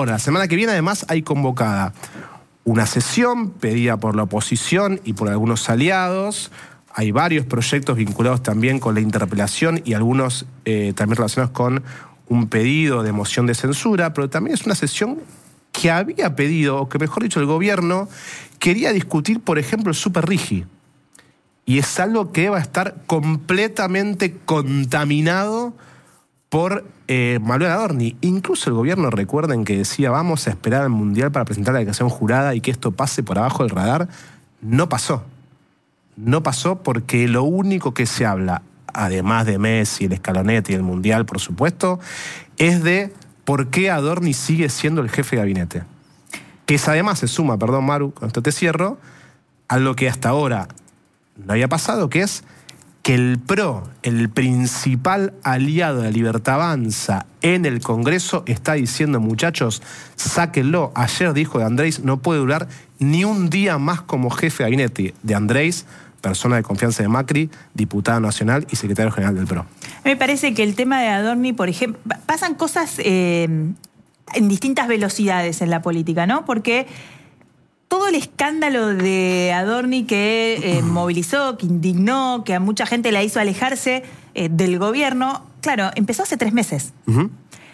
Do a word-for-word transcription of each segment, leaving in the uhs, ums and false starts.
Ahora, la semana que viene además hay convocada una sesión pedida por la oposición y por algunos aliados. Hay varios proyectos vinculados también con la interpelación y algunos eh, también relacionados con un pedido de moción de censura, pero también es una sesión que había pedido, o que mejor dicho el gobierno, quería discutir, por ejemplo, el Superrigi. Y es algo que va a estar completamente contaminado por eh, Manuel Adorni. Incluso el gobierno, recuerden que decía, vamos a esperar al Mundial para presentar la declaración jurada y que esto pase por abajo del radar. No pasó. No pasó porque lo único que se habla, además de Messi, el escalonete y el Mundial, por supuesto, es de por qué Adorni sigue siendo el jefe de gabinete. Que es, además se suma, perdón Maru, con esto te cierro, a lo que hasta ahora no había pasado, que es que el P R O, el principal aliado de la Libertad Avanza en el Congreso, está diciendo, muchachos, sáquenlo. Ayer dijo de Andrés, no puede durar ni un día más como jefe de gabinete de Andrés, persona de confianza de Macri, diputada nacional y secretario general del P R O. Me parece que el tema de Adorni, por ejemplo, pasan cosas eh, en distintas velocidades en la política, ¿no? Porque todo el escándalo de Adorni que eh, movilizó, que indignó, que a mucha gente la hizo alejarse eh, del gobierno, claro, empezó hace tres meses. Uh-huh.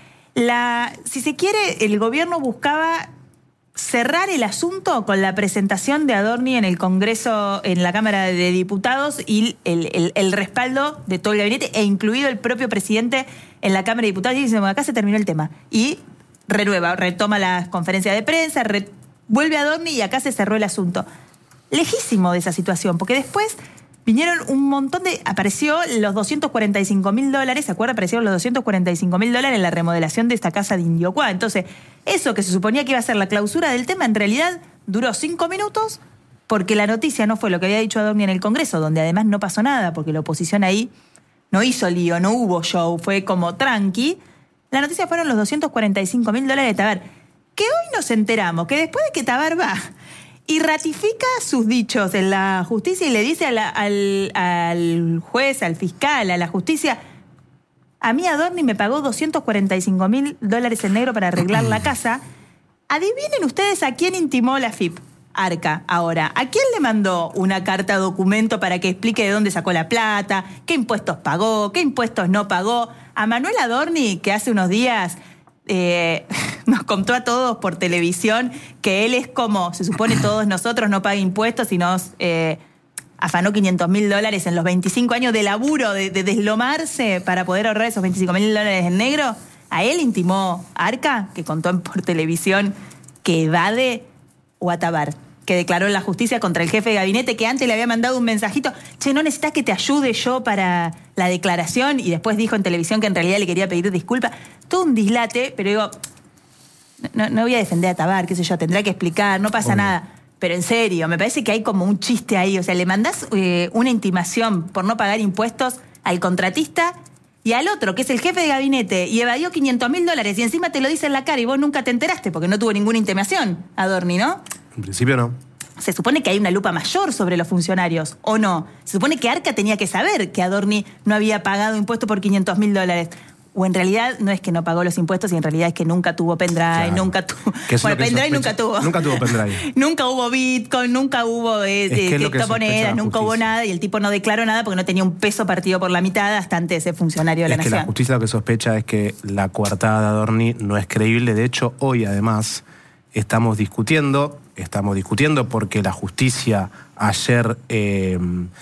La, si se quiere, el gobierno buscaba cerrar el asunto con la presentación de Adorni en el Congreso, en la Cámara de Diputados, y el, el, el respaldo de todo el gabinete, e incluido el propio presidente en la Cámara de Diputados, y dice, bueno, acá se terminó el tema. Y renueva, retoma las conferencias de prensa, re, vuelve a Adorni y acá se cerró el asunto. Lejísimo de esa situación, porque después vinieron un montón de... Apareció los doscientos cuarenta y cinco mil dólares, ¿se acuerda? Aparecieron los doscientos cuarenta y cinco mil dólares en la remodelación de esta casa de Indiocuá. Entonces, eso que se suponía que iba a ser la clausura del tema, en realidad duró cinco minutos, porque la noticia no fue lo que había dicho Adorni en el Congreso, donde además no pasó nada, porque la oposición ahí no hizo lío, no hubo show, fue como tranqui. La noticia fueron los doscientos cuarenta y cinco mil dólares de Tabar, que hoy nos enteramos que después de que Tabar va y ratifica sus dichos en la justicia y le dice a la, al, al juez, al fiscal, a la justicia, a mí Adorni me pagó doscientos cuarenta y cinco mil dólares en negro para arreglar la casa. Adivinen ustedes a quién intimó la F I P. Arca. Ahora, ¿a quién le mandó una carta documento para que explique de dónde sacó la plata, qué impuestos pagó, qué impuestos no pagó? A Manuel Adorni, que hace unos días eh, nos contó a todos por televisión que él es como, se supone todos nosotros, no paga impuestos y nos eh, afanó quinientos mil dólares en los veinticinco años de laburo, de, de deslomarse para poder ahorrar esos veinticinco mil dólares en negro. A él intimó Arca, que contó por televisión que evade, o a Tabar, que declaró en la justicia contra el jefe de gabinete, que antes le había mandado un mensajito, che, ¿no necesitas que te ayude yo para la declaración? Y después dijo en televisión que en realidad le quería pedir disculpas. Todo un dislate, pero digo, no, no voy a defender a Tabar, qué sé yo, tendrá que explicar, no pasa Obvio. nada. Pero en serio, me parece que hay como un chiste ahí. O sea, le mandás eh, una intimación por no pagar impuestos al contratista y al otro, que es el jefe de gabinete, y evadió quinientos mil dólares, y encima te lo dice en la cara y vos nunca te enteraste, porque no tuvo ninguna intimación, Adorni, ¿no? En principio no. Se supone que hay una lupa mayor sobre los funcionarios, ¿o no? Se supone que Arca tenía que saber que Adorni no había pagado impuestos por quinientos mil dólares. O en realidad no es que no pagó los impuestos y en realidad es que nunca tuvo pendrive, claro. nunca tuvo... Bueno, pendrive nunca tuvo. Nunca tuvo pendrive. Nunca hubo Bitcoin, nunca hubo eh, es que criptomonedas, nunca hubo nada, y el tipo no declaró nada porque no tenía un peso partido por la mitad hasta antes de ser funcionario de la es nación. Que la justicia lo que sospecha es que la coartada de Adorni no es creíble. De hecho, hoy además estamos discutiendo, estamos discutiendo porque la justicia ayer eh,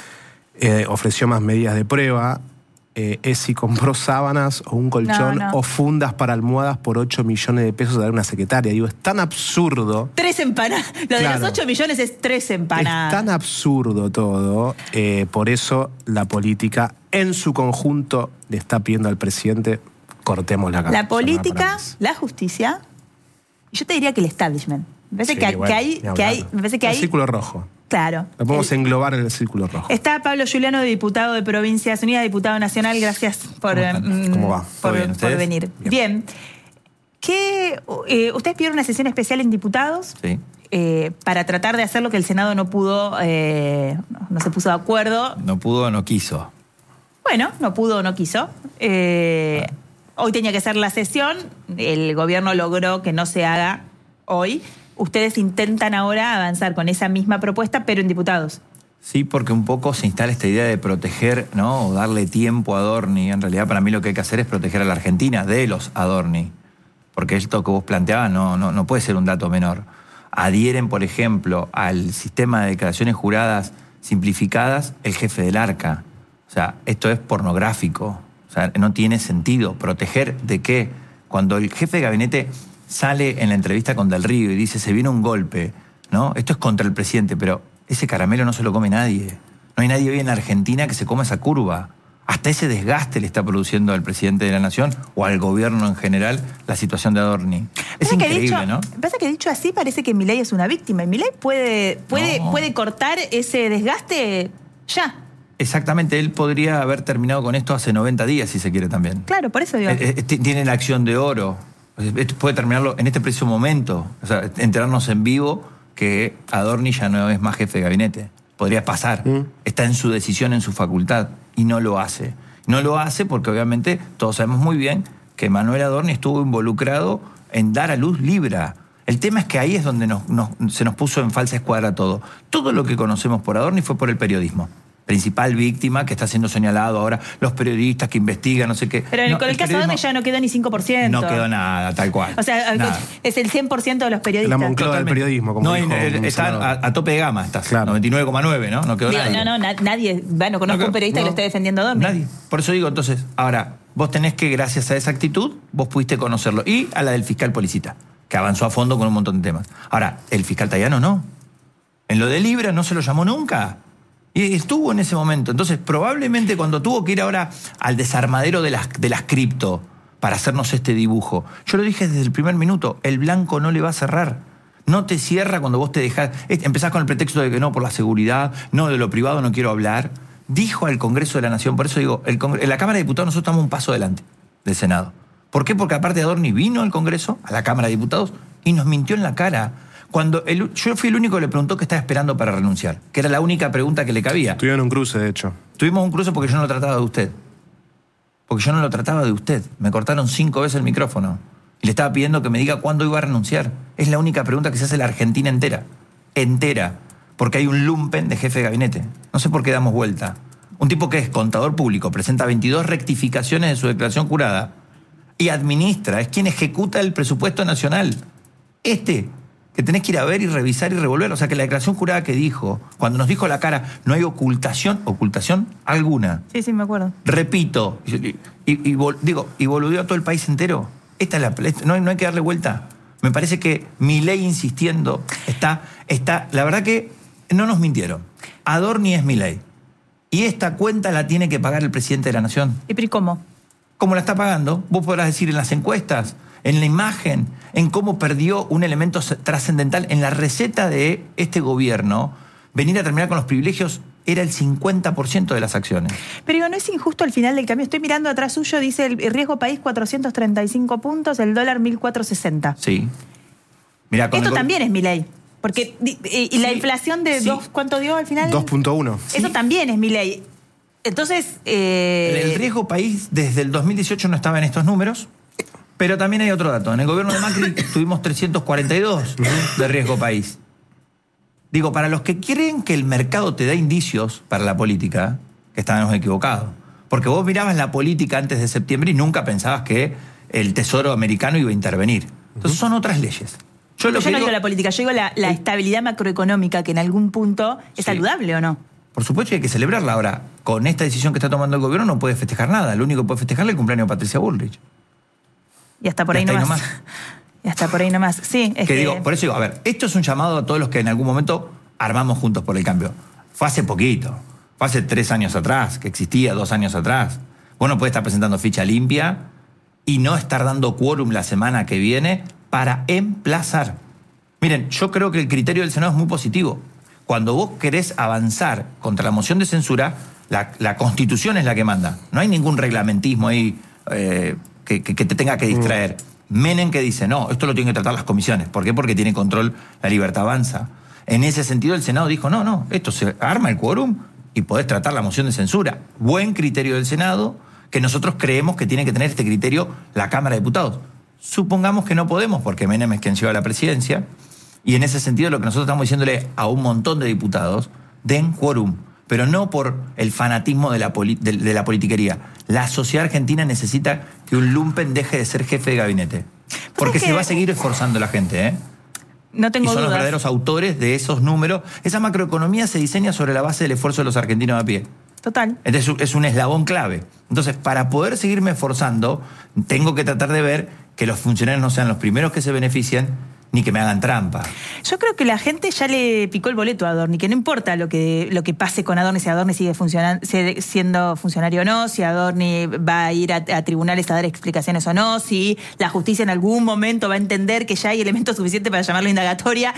eh, ofreció más medidas de prueba. Eh, es si compró sábanas o un colchón no, no. o fundas para almohadas por ocho millones de pesos a dar una secretaria. Digo, es tan absurdo. Tres empanadas. Lo claro, de los ocho millones es tres empanadas. Es tan absurdo todo. Eh, por eso la política en su conjunto le está pidiendo al presidente, cortemos la cabeza. La política, la justicia, y yo te diría que el establishment. Me parece sí, que, bueno, que hay... Que hay me parece que el hay círculo rojo. Claro. Lo podemos el, englobar en el círculo rojo. Está Pablo Giuliano, diputado de Provincias Unidas, diputado nacional. Gracias por, ¿Cómo, ¿Cómo va? por, bien, por venir. Bien. bien. ¿Qué, eh, ¿Ustedes pidieron una sesión especial en diputados? Sí. Eh, para tratar de hacer lo que el Senado no pudo, eh, no, no se puso de acuerdo. No pudo o no quiso. Bueno, no pudo o no quiso. Eh, hoy tenía que ser la sesión, el gobierno logró que no se haga hoy. Ustedes intentan ahora avanzar con esa misma propuesta, pero en diputados. Sí, porque un poco se instala esta idea de proteger, ¿no? O darle tiempo a Adorni. En realidad, para mí lo que hay que hacer es proteger a la Argentina de los Adorni. Porque esto que vos planteabas no, no, no puede ser un dato menor. Adhieren, por ejemplo, al sistema de declaraciones juradas simplificadas el jefe del Arca. O sea, esto es pornográfico. O sea, no tiene sentido. ¿Proteger de qué? Cuando el jefe de gabinete sale en la entrevista con Del Río y dice, se viene un golpe, ¿no? Esto es contra el presidente, pero ese caramelo no se lo come nadie. No hay nadie hoy en la Argentina que se coma esa curva. Hasta ese desgaste le está produciendo al presidente de la Nación o al gobierno en general la situación de Adorni. Es increíble, dicho, ¿no? Pasa que dicho así parece que Milei es una víctima. Y Milei puede, puede, No. puede cortar ese desgaste ya. Exactamente, él podría haber terminado con esto hace noventa días, si se quiere también. Claro, por eso digo. Eh, eh, Tiene la acción de oro. Esto puede terminarlo en este preciso momento. O sea, enterarnos en vivo que Adorni ya no es más jefe de gabinete. Podría pasar. Mm. Está en su decisión, en su facultad, y no lo hace. No lo hace porque obviamente todos sabemos muy bien que Manuel Adorni estuvo involucrado en dar a luz Libra. El tema es que ahí es donde nos, nos, se nos puso en falsa escuadra todo. Todo lo que conocemos por Adorni fue por el periodismo. Principal víctima que está siendo señalado ahora, los periodistas que investigan, no sé qué. Pero en el, no, con el, el caso de Adorni ya no quedó ni cinco por ciento. No quedó nada, tal cual. O sea, nada. Es el cien por ciento de los periodistas. La Moncloa del periodismo, como no, dijo en, está a, a tope de gama, está claro. noventa y nueve coma nueve, ¿no? No quedó Digo, nadie. No, no, na, nadie. Bueno, conozco no, un periodista no, que lo esté defendiendo a Adorni. Nadie. Por eso digo, entonces, ahora, vos tenés que, gracias a esa actitud, vos pudiste conocerlo. Y a la del fiscal Policita, que avanzó a fondo con un montón de temas. Ahora, el fiscal Tayano no. En lo de Libra no se lo llamó nunca. Y estuvo en ese momento. Entonces, probablemente cuando tuvo que ir ahora al desarmadero de las, de las cripto para hacernos este dibujo, yo lo dije desde el primer minuto, el blanco no le va a cerrar. No te cierra cuando vos te dejás... Empezás con el pretexto de que no, por la seguridad, no, de lo privado no quiero hablar. Dijo al Congreso de la Nación, por eso digo, el Congreso, en la Cámara de Diputados nosotros estamos un paso adelante del Senado. ¿Por qué? Porque aparte Adorni vino al Congreso, a la Cámara de Diputados, y nos mintió en la cara. Cuando el, yo fui el único que le preguntó qué estaba esperando para renunciar, que era la única pregunta que le cabía. Tuvieron un cruce, de hecho. Tuvimos un cruce porque yo no lo trataba de usted. Porque yo no lo trataba de usted. Me cortaron cinco veces el micrófono. Y le estaba pidiendo que me diga cuándo iba a renunciar. Es la única pregunta que se hace la Argentina entera. Entera. Porque hay un lumpen de jefe de gabinete. No sé por qué damos vuelta. Un tipo que es contador público, presenta veintidós rectificaciones de su declaración jurada y administra, es quien ejecuta el presupuesto nacional. Este... que tenés que ir a ver y revisar y revolver. O sea, que la declaración jurada que dijo, cuando nos dijo la cara, no hay ocultación, ocultación alguna. Sí, sí, me acuerdo. Repito, y, y, y, digo, y boludeó a todo el país entero. Esta es la, no, hay, no hay que darle vuelta. Me parece que Milei insistiendo está, está... La verdad que no nos mintieron. Adorni es Milei. Y esta cuenta la tiene que pagar el presidente de la Nación. ¿Y pero cómo? ¿Cómo la está pagando? Vos podrás decir en las encuestas, en la imagen, en cómo perdió un elemento trascendental en la receta de este gobierno. Venir a terminar con los privilegios era el cincuenta por ciento de las acciones. Pero digo, ¿no es injusto al final del cambio? Estoy mirando atrás suyo, dice el riesgo país cuatrocientos treinta y cinco puntos, el dólar mil cuatrocientos sesenta. Sí. Mirá, Esto también es Milei. Porque y la sí, inflación de sí. dos, ¿cuánto dio al final? dos punto uno. Eso sí. También es Milei. Entonces... Eh... El riesgo país desde el dos mil dieciocho no estaba en estos números. Pero también hay otro dato. En el gobierno de Macri tuvimos trescientos cuarenta y dos de riesgo país. Digo, para los que creen que el mercado te da indicios para la política, que estábamos equivocados. Porque vos mirabas la política antes de septiembre y nunca pensabas que el Tesoro americano iba a intervenir. Entonces son otras leyes. Yo, lo yo que no digo la política, yo digo la, la estabilidad macroeconómica, que en algún punto es sí. saludable, ¿o no? Por supuesto que hay que celebrarla. Ahora, con esta decisión que está tomando el gobierno no puede festejar nada. Lo único que puede festejar es el cumpleaños de Patricia Bullrich. Y hasta por y ahí hasta nomás. nomás. Y hasta por ahí nomás. Sí, es que, que... digo, por eso digo, a ver, esto es un llamado a todos los que en algún momento armamos Juntos por el Cambio. Fue hace poquito. Fue hace tres años atrás, que existía, dos años atrás. Vos no podés estar presentando ficha limpia y no estar dando quórum la semana que viene para emplazar. Miren, yo creo que el criterio del Senado es muy positivo. Cuando vos querés avanzar contra la moción de censura, la, la Constitución es la que manda. No hay ningún reglamentismo ahí... Eh, Que, que, que te tenga que distraer. Mm. Menem que dice, no, esto lo tienen que tratar las comisiones. ¿Por qué? Porque tiene control, la libertad avanza. En ese sentido el Senado dijo, no, no, esto se arma el quórum y podés tratar la moción de censura. Buen criterio del Senado, que nosotros creemos que tiene que tener este criterio la Cámara de Diputados. Supongamos que no podemos, porque Menem es quien lleva la presidencia, y en ese sentido lo que nosotros estamos diciéndole a un montón de diputados, den quórum, pero no por el fanatismo de la, de, de la politiquería. La sociedad argentina necesita que un lumpen deje de ser jefe de gabinete. Porque se va a seguir esforzando la gente, ¿eh? No tengo y son dudas. los verdaderos autores de esos números. Esa macroeconomía se diseña sobre la base del esfuerzo de los argentinos a pie. Total. Entonces es un eslabón clave. Entonces, para poder seguirme esforzando, tengo que tratar de ver que los funcionarios no sean los primeros que se benefician, ni que me hagan trampa. Yo creo que la gente ya le picó el boleto a Adorni, que no importa lo que, lo que pase con Adorni, si Adorni sigue funcionando, siendo funcionario o no, si Adorni va a ir a, a tribunales a dar explicaciones o no, si la justicia en algún momento va a entender que ya hay elementos suficientes para llamarlo indagatoria,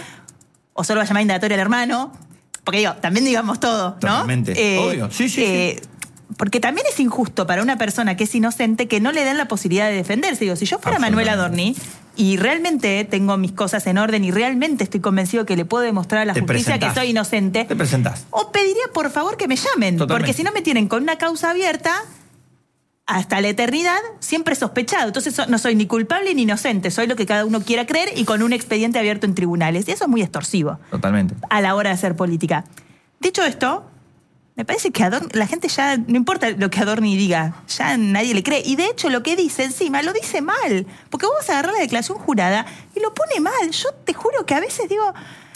o solo va a llamar indagatoria al hermano. Porque digo, también digamos todo, ¿no? Totalmente. Eh, Obvio. Sí, sí, eh, sí. Porque también es injusto para una persona que es inocente que no le den la posibilidad de defenderse. Digo, si yo fuera Manuel Adorni y realmente tengo mis cosas en orden y realmente estoy convencido que le puedo demostrar a la Te justicia presentás. que soy inocente, Te presentás. o pediría por favor que me llamen. Totalmente. Porque si no me tienen con una causa abierta hasta la eternidad, siempre sospechado. Entonces so- no soy ni culpable ni inocente, soy lo que cada uno quiera creer y con un expediente abierto en tribunales. Y eso es muy extorsivo Totalmente. a la hora de hacer política. Dicho esto, me parece que Adorni, la gente ya, no importa lo que Adorni diga, ya nadie le cree. Y de hecho lo que dice encima lo dice mal. Porque vos vas a agarrar la declaración jurada y lo pone mal. Yo te juro que a veces digo,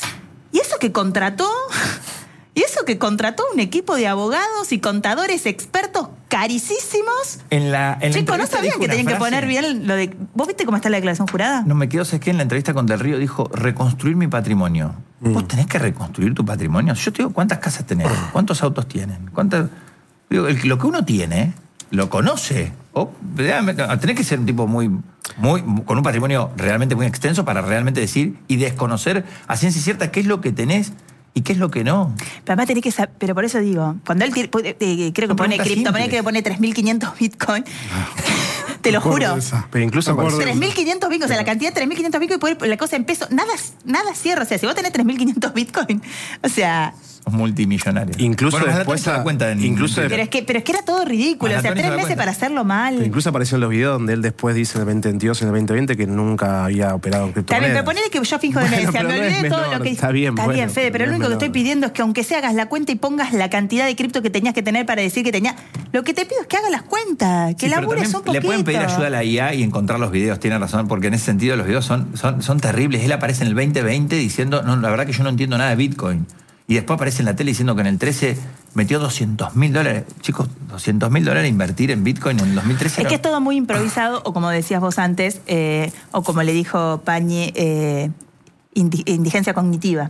¿y eso que contrató? ¿Y eso que contrató un equipo de abogados y contadores expertos carísimos? En la, en la Chicos, ¿no entrevista sabían dijo que una tenían que frase- poner bien lo de... ¿Vos viste cómo está la declaración jurada? No me quedo, ¿sabes qué? En la entrevista con Del Río dijo, reconstruir mi patrimonio. Mm. ¿Vos tenés que reconstruir tu patrimonio? Yo te digo, ¿cuántas casas tenés? ¿Cuántos autos tienen? ¿Cuántas... Digo, el- lo que uno tiene, lo conoce. O, realmente, tenés que ser un tipo muy, muy, con un patrimonio realmente muy extenso para realmente decir y desconocer a ciencia cierta qué es lo que tenés y qué es lo que no. Pero además tenés que saber, pero por eso digo, cuando él tiene- eh, eh, creo que Son pone preguntas cripto, pone simples. que pone tres mil quinientos bitcoin. Te lo Me acuerdo juro. de esa. Pero incluso Me acuerdo aparece- de tres mil quinientos bitcoin, o sea, la cantidad de tres mil quinientos bitcoin y poner la cosa en peso, nada, nada cierra. O sea, si vos tenés tres mil quinientos bitcoin, o sea... Sos multimillonario. Incluso bueno, después se da a- cuenta de incluso de- Pero es que, pero es que era todo ridículo. O sea, Antonio se tres da meses cuenta. para hacerlo mal. Pero incluso apareció en los videos donde él después dice en el veinte veintidós y en el veinte veinte que nunca había operado en Está bien, criptomonedas. pero ponele que yo fijo Bueno, demencia. pero Me no olvidé es de todo menor, lo que... está bien, Está bueno, bien, Fede, pero no lo es único que estoy menor. pidiendo es que aunque se hagas la cuenta y pongas la cantidad de cripto que tenías que tener para decir que tenía... Lo que te pido es que hagas las cuentas, que Sí, pero labures también un poquito. le pueden pedir ayuda a la I A y encontrar los videos, tiene razón, porque en ese sentido los videos son, son, son terribles. Él aparece en el veinte veinte diciendo, no, la verdad que yo no entiendo nada de Bitcoin. Y después aparece en la tele diciendo que en el trece metió doscientos mil dólares. Chicos, doscientos mil dólares invertir en Bitcoin en el dos mil trece. Es era- que es todo muy improvisado, o como decías vos antes, eh, o como le dijo Pañi, eh, indi- indigencia cognitiva.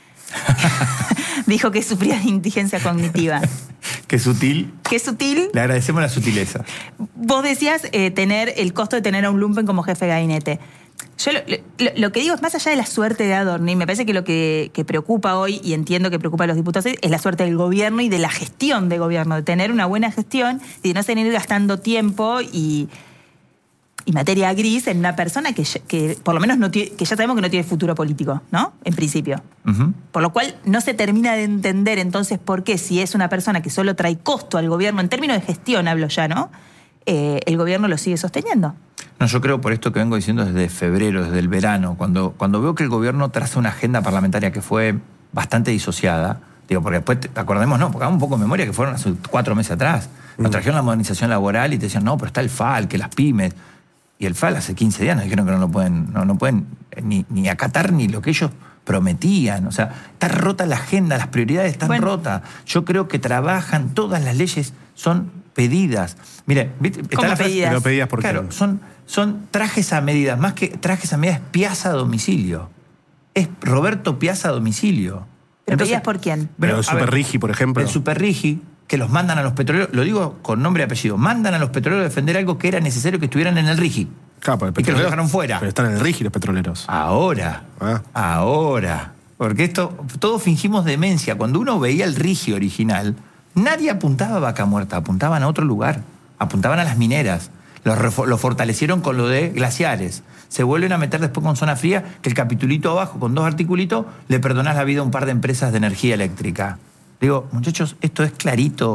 Dijo que sufría de indigencia cognitiva. Qué sutil. Qué sutil. Le agradecemos la sutileza. Vos decías eh, tener el costo de tener a un lumpen como jefe de gabinete. Yo lo, lo- lo que digo es más allá de la suerte de Adorni, me parece que lo que, que preocupa hoy, y entiendo que preocupa a los diputados, es la suerte del gobierno y de la gestión de gobierno, de tener una buena gestión y de no seguir gastando tiempo y, y materia gris en una persona que, ya- que por lo menos no tiene, que ya sabemos que no tiene futuro político, ¿no? En principio. Ujú. Por lo cual no se termina de entender entonces por qué, si es una persona que solo trae costo al gobierno, en términos de gestión hablo ya, ¿no? Eh, el gobierno lo sigue sosteniendo. No, yo creo por esto que vengo diciendo desde febrero, desde el verano, cuando, cuando veo que el gobierno traza una agenda parlamentaria que fue bastante disociada, digo, porque después, te- acordemos, no, porque hagamos un poco de memoria que fueron hace cuatro meses atrás. Nos trajeron la modernización laboral y te decían, no, pero está el F A L, que las pymes. Y el F A L hace quince días nos dijeron que no lo pueden, no, no pueden ni, ni acatar ni lo que ellos prometían. O sea, está rota la agenda, las prioridades están Bueno. rotas. Yo creo que trabajan, todas las leyes son pedidas. Mire, ¿viste? Está ¿Cómo la frase- pedidas? Pero pedías por qué. Claro, son, son trajes a medida. Más que trajes a medida, es Piazza a domicilio. Es Roberto Piazza a domicilio. ¿Pero pedías por quién? Pero el a Super ver, Rigi, por ejemplo. El Super Rigi, que los mandan a los petroleros, lo digo con nombre y apellido, mandan a los petroleros a defender algo que era necesario que estuvieran en el Rigi. Claro, pero el Y que los petrolero- dejaron fuera. Pero están en el Rigi los petroleros. Ahora, Ah. ahora. Porque esto, todos fingimos demencia. Cuando uno veía el Rigi original, nadie apuntaba a Vaca Muerta, apuntaban a otro lugar. Apuntaban a las mineras. Los, refo- lo fortalecieron con lo de glaciares. Se vuelven a meter después con Zona Fría, que el capitulito abajo, con dos articulitos, le perdonás la vida a un par de empresas de energía eléctrica. Digo, muchachos, esto es clarito.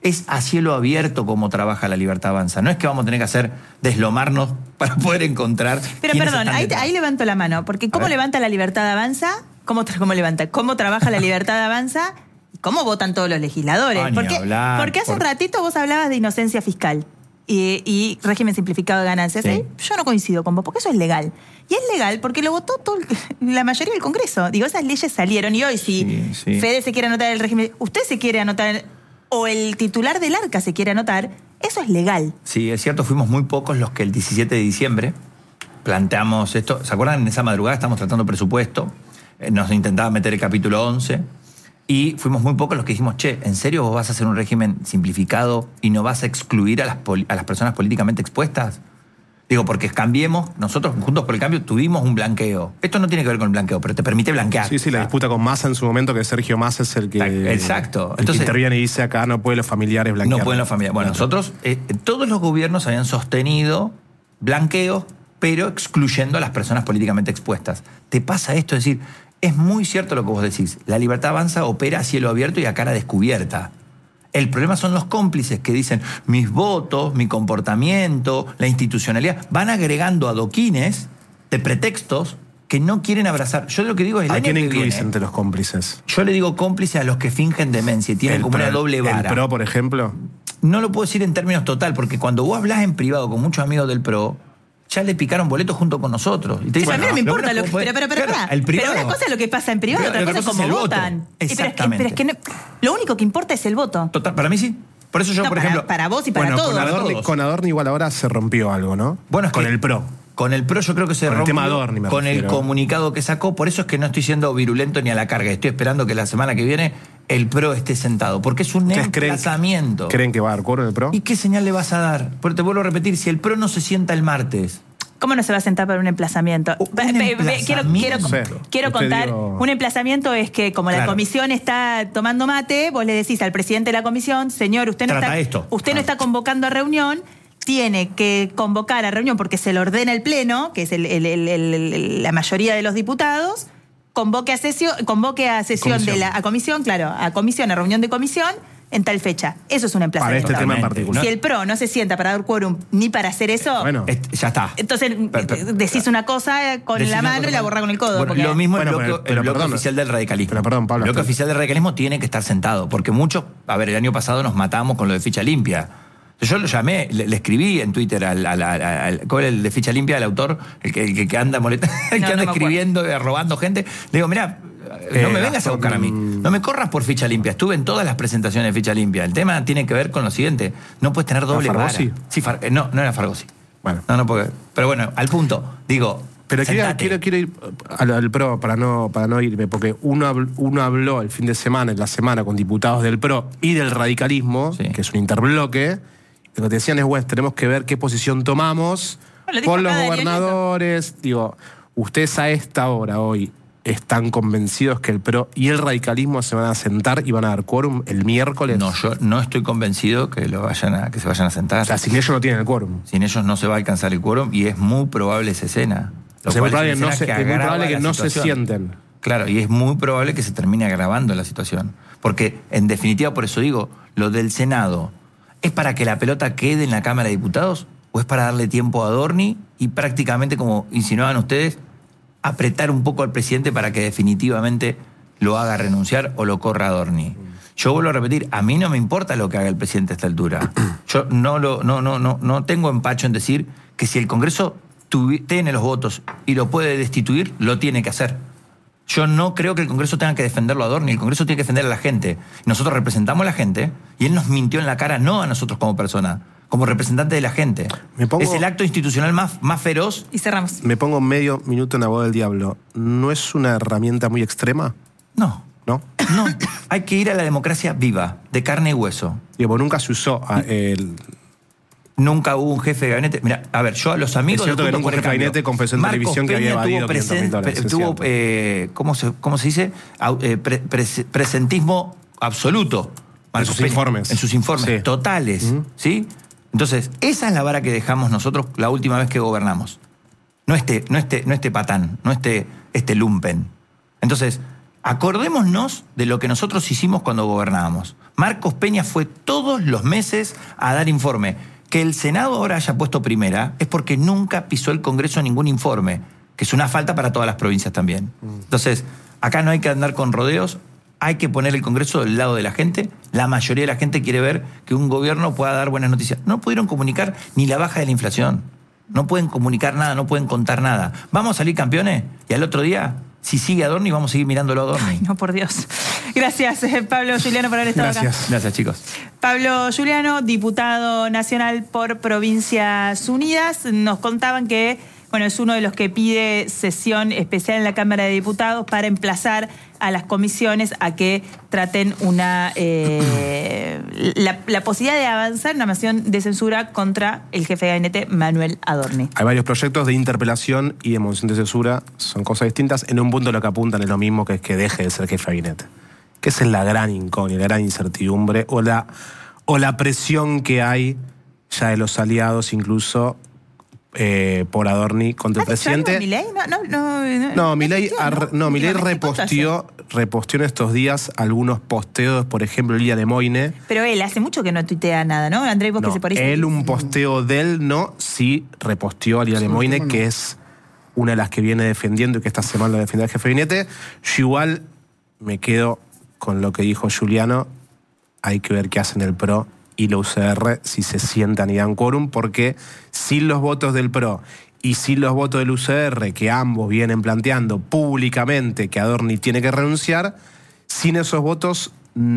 Es a cielo abierto como trabaja la Libertad Avanza. No es que vamos a tener que hacer deslomarnos para poder encontrar. Pero perdón, ahí, ahí levanto la mano, porque ¿cómo levanta la Libertad Avanza? ¿Cómo, cómo levanta? ¿Cómo trabaja la Libertad Avanza? ¿Y cómo votan todos los legisladores? Ah, ni porque, hablar, porque hace por... un ratito vos hablabas de inocencia fiscal y, y régimen simplificado de ganancias. Sí. ¿Eh? Yo no coincido con vos, porque eso es legal. Y es legal porque lo votó todo, la mayoría del Congreso. Digo, esas leyes salieron y hoy si Sí, sí. Fede se quiere anotar el régimen, usted se quiere anotar... o el titular del ARCA se quiere anotar, eso es legal. Sí, es cierto, fuimos muy pocos los que el diecisiete de diciembre planteamos esto. ¿Se acuerdan? En esa madrugada estamos tratando presupuesto, eh, nos intentaba meter el capítulo once, y fuimos muy pocos los que dijimos, che, ¿en serio vos vas a hacer un régimen simplificado y no vas a excluir a las, a las personas políticamente expuestas? Digo, porque Cambiemos, nosotros Juntos por el Cambio tuvimos un blanqueo. Esto no tiene que ver con el blanqueo, pero te permite blanquear. Sí, sí, la disputa con Massa en su momento, que Sergio Massa es el que, Exacto. el que Entonces, interviene y dice acá no pueden los familiares blanquear. No pueden los familiares. Bueno, nosotros, eh, todos los gobiernos habían sostenido blanqueos, pero excluyendo a las personas políticamente expuestas. ¿Te pasa esto? Es decir, es muy cierto lo que vos decís. La Libertad Avanza opera a cielo abierto y a cara descubierta. El problema son los cómplices que dicen mis votos, mi comportamiento, la institucionalidad. Van agregando adoquines de pretextos que no quieren abrazar. Yo lo que digo es el ¿A año quién que incluís viene, entre los cómplices? yo le digo cómplices a los que fingen demencia y tienen El como pro- una doble vara. ¿El PRO, por ejemplo? No lo puedo decir en términos total, porque cuando vos hablas en privado con muchos amigos del PRO, ya le picaron boletos junto con nosotros. Y te Sí, dicen, a mí no me lo importa bueno lo es que... que Pero, pero, pero, claro, pará. el privado. Pero una cosa es lo que pasa en privado, Claro, otra otra cosa es cosa es cómo el voto. votan. Y pero es que, Exactamente. pero es que no- lo único que importa es el voto. Total, para mí sí. Por eso yo, No, por para, ejemplo... para vos y para Bueno, todos. con Adorni, todos. con Adorni igual ahora se rompió algo, ¿no? Bueno, es con que- el PRO. Con el PRO yo creo que se Con el rompió tema Adorni, me con el refiero. comunicado que sacó. Por eso es que no estoy siendo virulento ni a la carga. Estoy esperando que la semana que viene el PRO esté sentado. Porque es un ¿Ustedes creen, emplazamiento. creen que va a dar quórum el PRO? ¿Y qué señal le vas a dar? Porque te vuelvo a repetir, si el PRO no se sienta el martes... ¿Cómo no se va a sentar para un emplazamiento? Un Ve- ve- ve- Quiero, quiero, emplazamiento. No sé. quiero Usted contar, digo- un emplazamiento es que como la Claro. comisión está tomando mate, vos le decís al presidente de la comisión, señor, usted no, Trata está, esto. usted no Ah. está convocando a reunión, tiene que convocar a reunión porque se lo ordena el Pleno, que es el- el- el- el- el- la mayoría de los diputados, convoque a sesión, convoque a sesión Comisión. de la a comisión, claro, a comisión, a reunión de comisión, en tal fecha. Eso es un Para emplazamiento. este tema en Totalmente. particular. Si el PRO no se sienta para dar quórum ni para hacer eso, Bueno, Este, ya está. entonces Per- per- decís una cosa con Decís la una mano cosa y la con- borra con el codo. Bueno, porque- lo mismo Bueno, el bloque, pero- pero el bloque perdón. oficial del radicalismo. Pero perdón, Pablo, El bloque pero- oficial del radicalismo tiene que estar sentado, porque muchos, a ver, el año pasado nos matamos con lo de ficha limpia. Yo lo llamé, le, le escribí en Twitter al, al, al, al- ¿cuál es el de ficha limpia? El autor, el que, el que- que anda molestando, el No, que anda no me escribiendo, eh, robando gente. Le digo, mira, Eh, no me vengas a Gastón, buscar a mí. No me corras por ficha limpia. Estuve en todas las presentaciones de ficha limpia. El tema tiene que ver con lo siguiente. No puedes tener doble vara. Fargosi? Sí, Far- eh, no, no era Fargosi. Bueno. No, no puedo. Pero bueno, al punto. Digo, Pero quiero, sentate. quiero, quiero ir al, al PRO para no, para no irme, porque uno, habl- uno habló el fin de semana, en la semana, con diputados del PRO y del radicalismo, Sí. que es un interbloque. Lo que te decían es, bueno, tenemos que ver qué posición tomamos Bueno, lo dijo con los acá Danielito. gobernadores. Digo, ustedes a esta hora hoy están convencidos que el PRO y el radicalismo se van a sentar y van a dar quórum el miércoles. No, yo no estoy convencido que lo vayan a, que se vayan a sentar. O sea, sin ellos no tienen el quórum. Sin ellos no se va a alcanzar el quórum y es muy probable esa escena. O sea, es muy probable que no una se- escena es muy agrava probable que la no se situación. sienten. Claro, y es muy probable que se termine agravando la situación. Porque, en definitiva, por eso digo, lo del Senado, ¿es para que la pelota quede en la Cámara de Diputados o es para darle tiempo a Adorni y prácticamente, como insinuaban ustedes, apretar un poco al presidente para que definitivamente lo haga renunciar o lo corra Adorni? Yo vuelvo a repetir, a mí no me importa lo que haga el presidente a esta altura. Yo no, lo, no, no, no, no tengo empacho en decir que si el Congreso tuvi- tiene los votos y lo puede destituir, lo tiene que hacer. Yo no creo que el Congreso tenga que defenderlo a Adorni, el Congreso tiene que defender a la gente. Nosotros representamos a la gente y él nos mintió en la cara, no a nosotros como persona, como representante de la gente. Me pongo- Es el acto institucional más, más feroz. Y cerramos. Me pongo medio minuto en la voz del diablo. ¿No es una herramienta muy extrema? No, ¿No? no. Hay que ir a la democracia viva, de carne y hueso. Digo, nunca se usó a- el... Nunca hubo un jefe de gabinete. Mira, a ver, yo a los amigos. Es cierto de que Juntos nunca por el un jefe de Cambio, gabinete confesó en Marcos televisión que Peña había evadido tuvo, quinientos mil dólares, es tuvo cierto. eh, ¿cómo, se, ¿cómo se dice? Au- eh, pre- pre- presentismo absoluto. Marcos sus Peña, informes. En sus informes, Sí. totales. Ujú. ¿Sí? Entonces, esa es la vara que dejamos nosotros la última vez que gobernamos. No este, no este, no este patán, no este, este lumpen. Entonces, acordémonos de lo que nosotros hicimos cuando gobernábamos. Marcos Peña fue todos los meses a dar informe. Que el Senado ahora haya puesto primera es porque nunca pisó el Congreso ningún informe, que es una falta para todas las provincias también. Entonces, acá no hay que andar con rodeos, hay que poner el Congreso del lado de la gente. La mayoría de la gente quiere ver que un gobierno pueda dar buenas noticias. No pudieron comunicar ni la baja de la inflación. No pueden comunicar nada, no pueden contar nada. ¿Vamos a salir campeones? Y al otro día, si sigue Adorni, vamos a seguir mirándolo a Adorni. Ay, no, por Dios. Gracias, eh, Pablo Giuliano, por haber estado Gracias. acá. Gracias, chicos. Pablo Giuliano, diputado nacional por Provincias Unidas. Nos contaban que, bueno, es uno de los que pide sesión especial en la Cámara de Diputados para emplazar a las comisiones a que traten una eh, la, la posibilidad de avanzar en una moción de censura contra el jefe de gabinete, Manuel Adorni. Hay varios proyectos de interpelación y de moción de censura, son cosas distintas. En un punto lo que apuntan es lo mismo, que es que deje de ser jefe de gabinete. Que esa es la gran incógnita, la gran incertidumbre, o la, o la presión que hay ya de los aliados, incluso eh, por Adorni contra el presidente. ¿Milei? No, no, no, no, No, Milei, no, ar- no, Milei reposteó, reposteó en estos días algunos posteos, por ejemplo, Lía Lemoine. Pero él hace mucho que no tuitea nada, ¿no? Andrés, vos No, que se por eso. él un posteo de él, no, sí reposteó a Lía Lemoine, que es una de las que viene defendiendo y que esta semana lo defiende el jefe de gabinete. Yo igual me quedo con lo que dijo Giuliano. Hay que ver qué hacen el P R O y la U C R, si se sientan y dan quórum, porque sin los votos del P R O y sin los votos del U C R, que ambos vienen planteando públicamente que Adorni tiene que renunciar, sin esos votos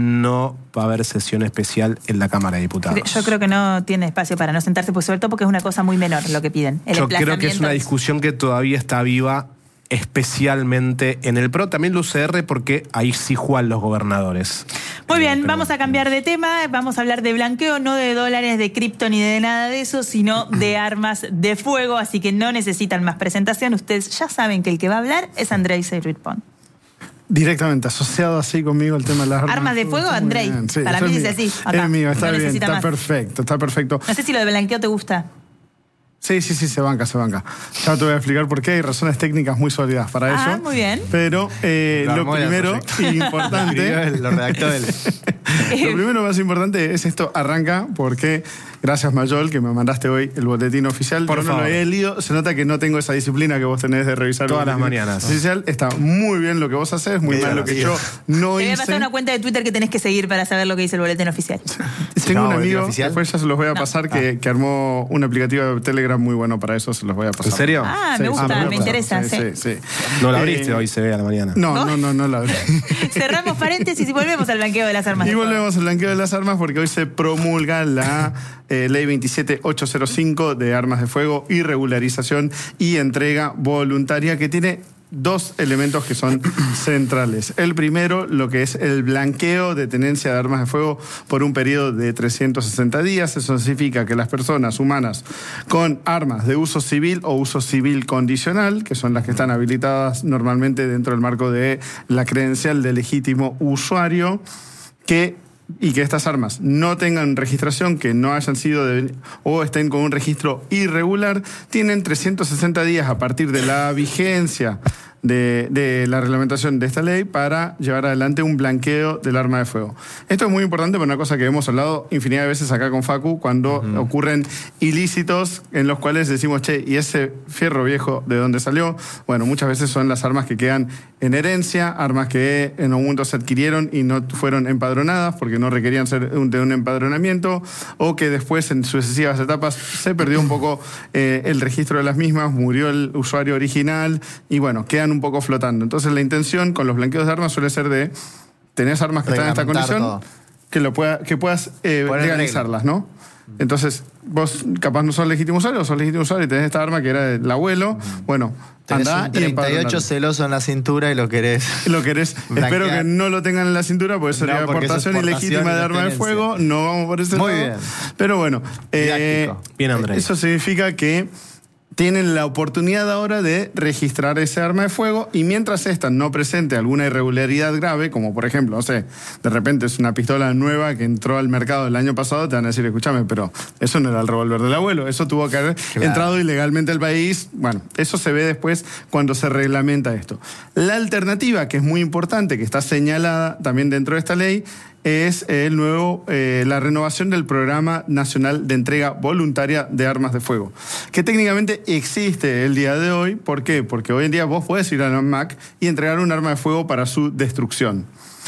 no va a haber sesión especial en la Cámara de Diputados. Yo creo que no tiene espacio para no sentarse, pues sobre todo porque es una cosa muy menor lo que piden. El Yo creo que es una emplazamiento. discusión que todavía está viva, especialmente en el P R O, también la U C R, porque ahí sí juegan los gobernadores. Muy bien, Pero, vamos a cambiar de tema, vamos a hablar de blanqueo, no de dólares, de cripto ni de nada de eso, sino de armas de fuego, así que no necesitan más presentación. Ustedes ya saben que el que va a hablar es Andrei Seyritpon. Directamente asociado así conmigo el tema de las armas. Armas de fuego, Está muy Andrei. bien. Sí, Para eso mí es dice mío. así, acá. Es mío, está No bien, necesita está más. perfecto, está perfecto. No sé si lo de blanqueo te gusta. Sí, sí, sí, se banca, se banca. Ya te voy a explicar por qué, hay razones técnicas muy sólidas para Ah, eso. muy bien. Pero eh, Lo lo armó el primero proyecto. y importante... Lo redactó él. Lo primero más importante es esto, arranca porque, gracias Mayol, que me mandaste hoy el boletín oficial. Por Yo no favor. lo he leído, se nota que no tengo esa disciplina que vos tenés de revisar Todas el las boletín mañanas. oficial. Está muy bien lo que vos haces, muy Qué mal lo que yo divertido. no Te voy a hice. pasar una cuenta de Twitter que tenés que seguir para saber lo que dice el boletín oficial. Tengo No, un boletín amigo, oficial. después ya se los voy a No. pasar, que, que armó un aplicativo de Telegram muy bueno para eso, se los voy a pasar. ¿En serio? Ah, me Sí, gusta, sí, me voy a interesa. pasar. sí. Sí, sí. No la Eh, abriste hoy, se ve a la mañana. No, no, no, no la abrí. Cerramos paréntesis y volvemos al blanqueo de las armas. Y de fuego. volvemos al blanqueo de las armas porque hoy se promulga la eh, ley veintisiete mil ochocientos cinco de armas de fuego y regularización y entrega voluntaria, que tiene dos elementos que son centrales. El primero, lo que es el blanqueo de tenencia de armas de fuego por un periodo de trescientos sesenta días. Eso significa que las personas humanas con armas de uso civil o uso civil condicional, que son las que están habilitadas normalmente dentro del marco de la credencial de legítimo usuario, que y que estas armas no tengan registración, que no hayan sido de, o estén con un registro irregular, tienen trescientos sesenta días a partir de la vigencia de, de la reglamentación de esta ley para llevar adelante un blanqueo del arma de fuego. Esto es muy importante por una cosa que hemos hablado infinidad de veces acá con Facu, cuando uh-huh. ocurren ilícitos en los cuales decimos, che, ¿y ese fierro viejo de dónde salió? Bueno, muchas veces son las armas que quedan en herencia, armas que en un momento se adquirieron y no fueron empadronadas porque no requerían ser de un empadronamiento, o que después en sucesivas etapas se perdió un poco eh, el registro de las mismas, murió el usuario original y bueno, quedan un poco flotando. Entonces la intención con los blanqueos de armas suele ser de tener armas que están en esta condición, todo. que lo pueda, que puedas eh, legalizarlas, ¿no? Entonces, vos capaz no sos legítimo usuario, o sos legítimo usuario y tenés esta arma que era del abuelo, bueno, tenés andá un treinta y ocho celoso en la cintura y lo querés. Lo querés. Blanquear. Espero que no lo tengan en la cintura, porque sería No, porque aportación eso es ilegítima portación de arma de tenencia. fuego. No vamos por ese Muy lado. bien. Pero bueno, eh, Bien, Andrés. eso significa que tienen la oportunidad ahora de registrar ese arma de fuego, y mientras esta no presente alguna irregularidad grave, como por ejemplo, no sé, de repente es una pistola nueva que entró al mercado el año pasado, te van a decir, escúchame, pero eso no era el revólver del abuelo, eso tuvo que haber Claro. entrado ilegalmente al país. Bueno, eso se ve después cuando se reglamenta esto. La alternativa, que es muy importante, que está señalada también dentro de esta ley, es el nuevo, eh, la renovación del Programa Nacional de Entrega Voluntaria de Armas de Fuego, que técnicamente existe el día de hoy. ¿Por qué? Porque hoy en día vos podés ir a la ANMAC y entregar un arma de fuego para su destrucción.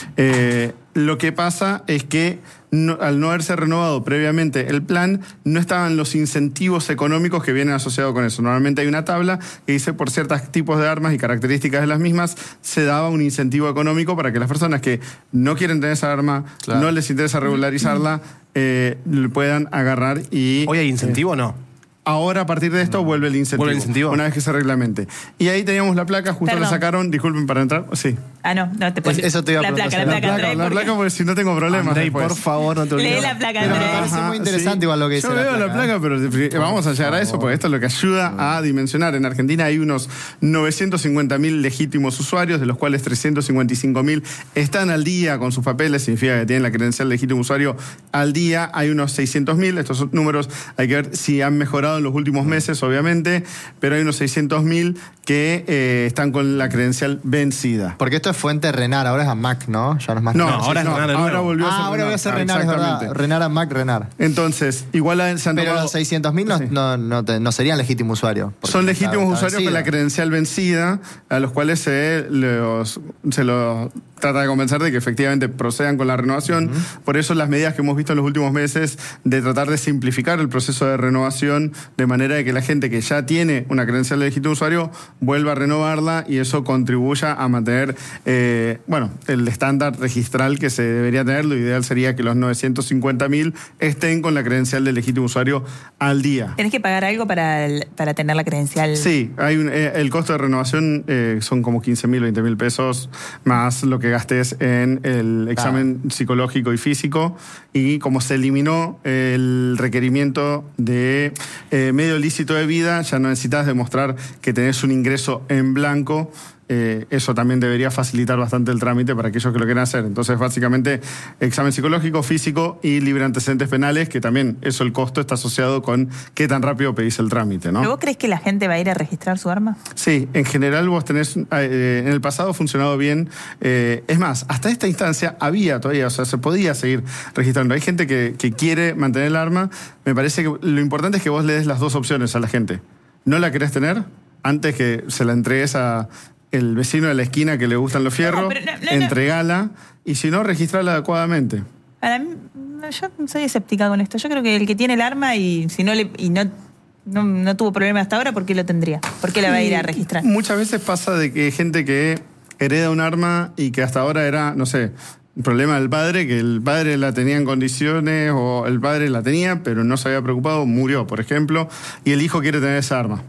Eh, lo que pasa es que no, al no haberse renovado previamente el plan, no estaban los incentivos económicos que vienen asociados con eso. Normalmente hay una tabla que dice por ciertos tipos de armas y características de las mismas, se daba un incentivo económico para que las personas que no quieren tener esa arma, claro, no les interesa regularizarla, eh, puedan agarrar y... ¿Hoy hay incentivo o eh, no? Ahora, a partir de esto, vuelve el incentivo. ¿Vuelve el incentivo? Una vez que se reglamente. Y ahí teníamos la placa, justo Perdón. la sacaron, disculpen para entrar. Sí. Ah, no, no te puedes. Eso te iba a La placa, la preguntar. placa, La placa, Andrés, la porque- placa, porque si no tengo problemas Andrei, después. por favor, no te olvides. Lee la placa, Pero me Andrés. parece muy interesante sí. igual lo que Yo dice la veo la placa, placa, pero vamos a llegar a eso, porque esto es lo que ayuda a dimensionar. En Argentina hay unos novecientos cincuenta mil legítimos usuarios, de los cuales trescientos cincuenta y cinco mil están al día con sus papeles, significa que tienen la credencial de legítimo usuario al día. Hay unos seiscientos mil, estos son números hay que ver si han mejorado en los últimos meses, obviamente, pero hay unos seiscientos mil que eh, están con la credencial vencida. Porque esto es fuente Renar, ahora es ANMAC, ¿no? Ya no es más No, No, ahora es Renar de ahora nuevo. volvió a ser Ah, ahora voy a hacer Renar, es exactamente. verdad. Renar, ANMAC, Renar. Entonces, igual se han Pero tomado- los seiscientos mil no, Sí. no, no, te- no serían legítimo usuario. porque Son está- legítimos está usuarios con la vencida. credencial vencida, a los cuales se los, se los trata de convencer de que efectivamente procedan con la renovación. Uh-huh. Por eso las medidas que hemos visto en los últimos meses de tratar de simplificar el proceso de renovación de manera de que la gente que ya tiene una credencial de legítimo usuario vuelva a renovarla y eso contribuya a mantener, eh, bueno, el estándar registral que se debería tener. Lo ideal sería que los novecientos cincuenta mil estén con la credencial de legítimo usuario al día. ¿Tenés que pagar algo para, el- para tener la credencial? Sí, hay un, eh, el costo de renovación eh, son como quince mil, veinte mil pesos, más lo que gastes en el examen ah. psicológico y físico. Y como se eliminó el requerimiento de eh, medio lícito de vida, ya no necesitas demostrar que tenés un ingreso en blanco. Eh, eso también debería facilitar bastante el trámite para aquellos que lo quieran hacer. Entonces, básicamente, examen psicológico, físico y libre antecedentes penales, que también eso, el costo está asociado con qué tan rápido pedís el trámite, ¿no? ¿Pero vos crees que la gente va a ir a registrar su arma? Sí, en general vos tenés, eh, en el pasado ha funcionado bien. Eh, es más, hasta esta instancia había todavía, o sea, se podía seguir registrando. Hay gente que, que quiere mantener el arma. Me parece que lo importante es que vos le des las dos opciones a la gente. ¿No la querés tener? Antes que se la entregues a el vecino de la esquina que le gustan los fierros, No, pero no, no, entregala, y si no, registrala adecuadamente. Para mí, no, yo soy escéptica con esto. Yo creo que el que tiene el arma y si no le y no, no, no tuvo problema hasta ahora, ¿por qué lo tendría? ¿Por qué la va a ir a registrar? Muchas veces pasa de que hay gente que hereda un arma y que hasta ahora era, no sé, un problema del padre, que el padre la tenía en condiciones o el padre la tenía, pero no se había preocupado, murió, por ejemplo, y el hijo quiere tener esa arma.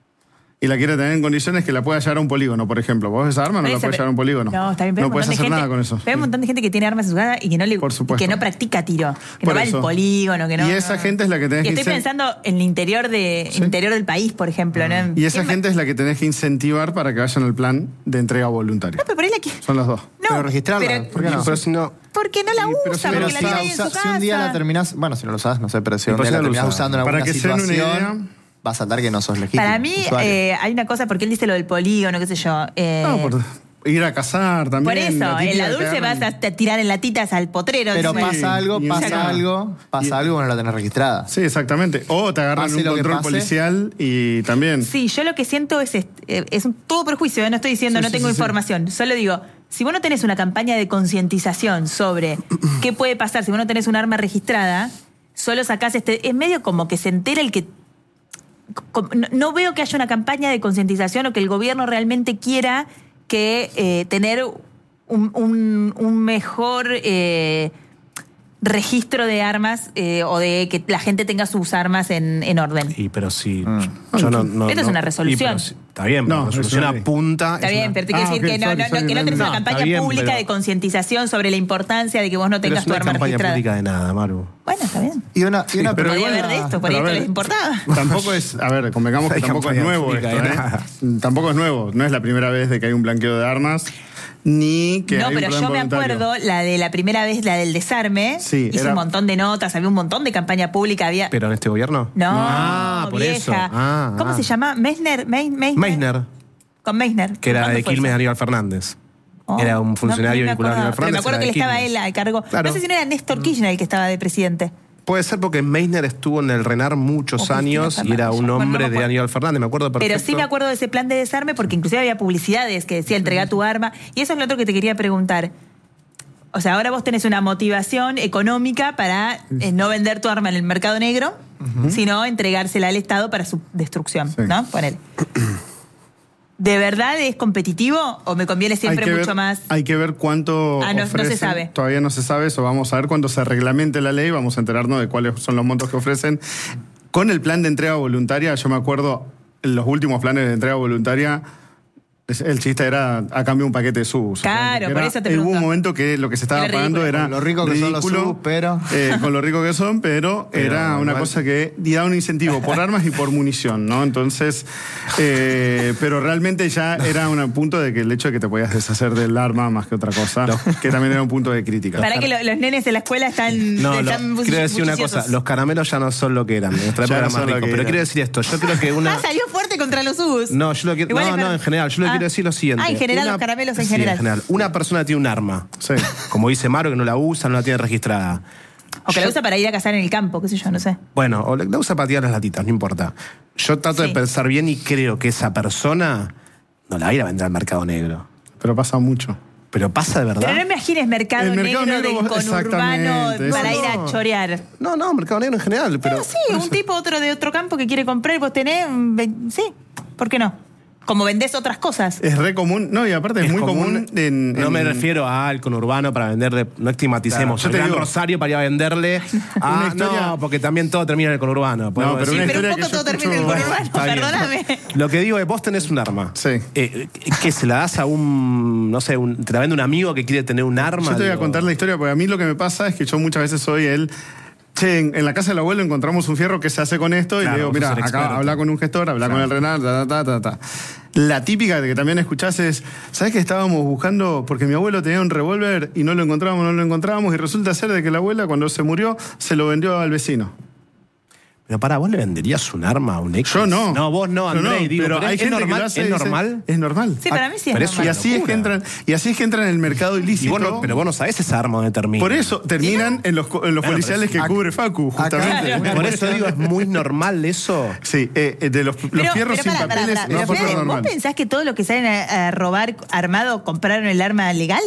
Y la quiere tener en condiciones que la pueda llevar a un polígono, por ejemplo. ¿Vos esa arma no la puedes llevar a un polígono? No, está bien, pero no puedes hacer nada con eso. Pero hay un montón de gente que tiene armas en su casa y que no, le, Por supuesto. que no practica tiro, que Por no va eso. al polígono, que no... Y esa no- gente es la que tenés Y que estoy incen- pensando en el interior, de, Sí. interior del país, por ejemplo, ¿no? Y esa ¿Quién va- gente es la que tenés que incentivar para que vayan al plan de entrega voluntaria. No, pero por ahí la que... Son las dos. No, Pero registrarla, pero- ¿por qué no? Pero si no, Porque no la Sí, pero usa, si- Pero porque si, la la tiene ahí en usa- su si un día casa. la terminás, bueno, si no lo usás, no sé, pero si Y un por día si la no lo terminás usás. usando en Para alguna que se den una situación, idea. va a saltar que no sos legítimo Para mí usuario. eh, hay una cosa, porque él dice lo del polígono, qué sé yo. eh, No, por ir a cazar también. por eso, la típica en la que dulce agarran- vas a t- tirar en latitas al potrero. Pero encima. Sí, pasa algo, y pasa encima- algo, pasa y- algo, bueno, la tenés registrada. Sí, exactamente. O te agarran Pase un lo que control pase. policial y también. Sí, yo lo que siento es, est- eh, es un todo perjuicio, ¿eh? No estoy diciendo, Sí, no sí, tengo sí, sí. información. Solo digo, si vos no tenés una campaña de concientización sobre qué puede pasar si vos no tenés un arma registrada, solo sacás este... Es medio como que se entera el que... co- No, no veo que haya una campaña de concientización o que el gobierno realmente quiera que eh, tener un, un- un mejor... eh, registro de armas eh, o de que la gente tenga sus armas en, en orden. y pero si Mm. yo no, no- Esto es no- una y resolución. pero si- está bien, pero No, la resolución eso sí. apunta. Está es bien, una- pero te quiero Ah, decir ok, que no, sorry, no, no, sorry, que no tenés no, una está campaña bien, pública pero- de concientización sobre la importancia de que vos no pero tengas es tu una arma campaña registrada. pública de nada, Maru. Bueno, está bien. Y una, y una pero Podía igual- haber de esto, por ahí pero a esto ver, les importaba. Tampoco es, a ver, convengamos que Hay tampoco es campaña nuevo pública esto, de ¿eh? nada. Tampoco es nuevo. No es la primera vez de que hay un blanqueo de armas, ni que No, hay un pero plan yo me voluntario. acuerdo la de la primera vez, la del desarme. Sí, hice era- un montón de notas, había un montón de campaña pública, había... ¿Pero en este gobierno? No, Ah, por vieja. eso. Ah, ¿Cómo ah. se llama? Meissner, Meis- Meissner. Meissner, Con Meissner. que era ¿Cuándo de fue Quilmes de eso? Aníbal Fernández. Oh, Era un no, funcionario no me vinculado a Aníbal acordaba, pero me Fernández. acuerdo era que de él estaba Kirchner. él al cargo. Claro. No sé si no era Néstor Kirchner el que estaba de presidente. Puede ser porque Meissner estuvo en el RENAR muchos O Cristina años y era Fernández. un Bueno, no hombre me de acuerdo. Aníbal Fernández, me acuerdo perfecto. Pero sí me acuerdo de ese plan de desarme porque inclusive había publicidades que decía entrega tu arma. Y eso es lo otro que te quería preguntar. O sea, ahora vos tenés una motivación económica para eh, no vender tu arma en el mercado negro, sino entregársela al Estado para su destrucción, Sí. ¿no? Ponele. ¿De verdad es competitivo o me conviene siempre Hay que mucho ver- más? Hay que ver cuánto Ah, no- no se ofrecen. sabe. Todavía no se sabe eso. Vamos a ver cuando se reglamente la ley, vamos a enterarnos de cuáles son los montos que ofrecen. Con el plan de entrega voluntaria, yo me acuerdo, en los últimos planes de entrega voluntaria, es- el chiste era a cambio de un paquete de subs. Claro, Era- por eso te Hubo pregunto. un momento que lo que se estaba Era pagando ridículo. era Con lo rico que son los ridículo, subs, pero- eh, con lo rico que son, pero, Pero era una igual. cosa que y daba un incentivo por armas y por munición, ¿no? Entonces, eh, pero realmente ya era un punto de que el hecho de que te podías deshacer del arma más que otra cosa, que también era un punto de crítica. Para que lo- los nenes en la escuela están... No, lo- están quiero decir una bulliciosos. cosa, los caramelos ya no son lo que eran, en nuestra Ya época no eran son más lo ricos, que pero eran. quiero decir esto, yo creo que una... Ah, salió fuerte contra los U S. No, yo lo quiero, Igual no, es no, ver- en general, yo le Ah. quiero decir lo siguiente. Ah, en general, los caramelos en sí, general. Una persona tiene un arma, Sí. como dice Maro, que no la usa, no la tiene registrada. O que la Yo- usa para ir a cazar en el campo, qué sé yo, no sé. Bueno, o la la usa para tirar las latitas, no importa. Yo trato Sí. de pensar bien y creo que esa persona no la va a ir a vender al mercado negro. Pero pasa mucho. Pero pasa de verdad. Pero no imagines mercado, El mercado negro, negro, del vos- conurbano exactamente, para eso ir no. a chorear. No, no, mercado negro en general. Pero Pero sí, un tipo otro de otro campo que quiere comprar y vos tenés... un ve- Sí, ¿por qué no? Como vendés otras cosas. Es re común, no, y aparte es, es muy común, en, No en- me refiero al conurbano para venderle, no estigmaticemos. Claro, yo el te Gran digo- Rosario para ir a venderle. Ah, Una historia- no, porque también todo termina en el conurbano. podemos pero decir. una Pero un historia poco que yo todo termina en el escucho- conurbano, Está bien. perdóname. Lo que digo es, vos tenés un arma. Sí. Eh, que se la das a un, no sé, un- te la vende un amigo que quiere tener un arma. Yo te voy a digo, contar la historia, porque a mí lo que me pasa es que yo muchas veces soy el... Che, en, en la casa del abuelo encontramos un fierro que se hace con esto, y Claro, le digo, vos mira, sos el acá experto. habla con un gestor, habla con el Renar, ta, ta, ta, ta, ta. La típica de que también escuchás es, ¿sabes que estábamos buscando? Porque mi abuelo tenía un revólver y no lo encontrábamos, no lo encontrábamos, y resulta ser de que la abuela, cuando se murió, se lo vendió al vecino. Pero para, ¿vos le venderías un arma a un ex? Yo no. No, vos no, Yo Andrei, digo, pero pero hay ¿es, gente normal? que lo hace, ¿Es y dice, normal? Es normal. Sí, para mí sí es pero eso- Y normal. así, es que locura. entran, y así es que entran en el mercado Y ilícito. vos no- pero vos no sabés esa arma donde termina. Por eso terminan en los, co- en los Bueno, policiales que pero- cubre Facu, justamente. Claro. Por eso digo, es muy normal eso. Sí, eh, eh, de los, los Pero, fierros pero sin pará, pará, papeles pará. es Pero, súper Fede, ¿vos normal. pensás que todos los que salen a, a robar armado compraron el arma legal?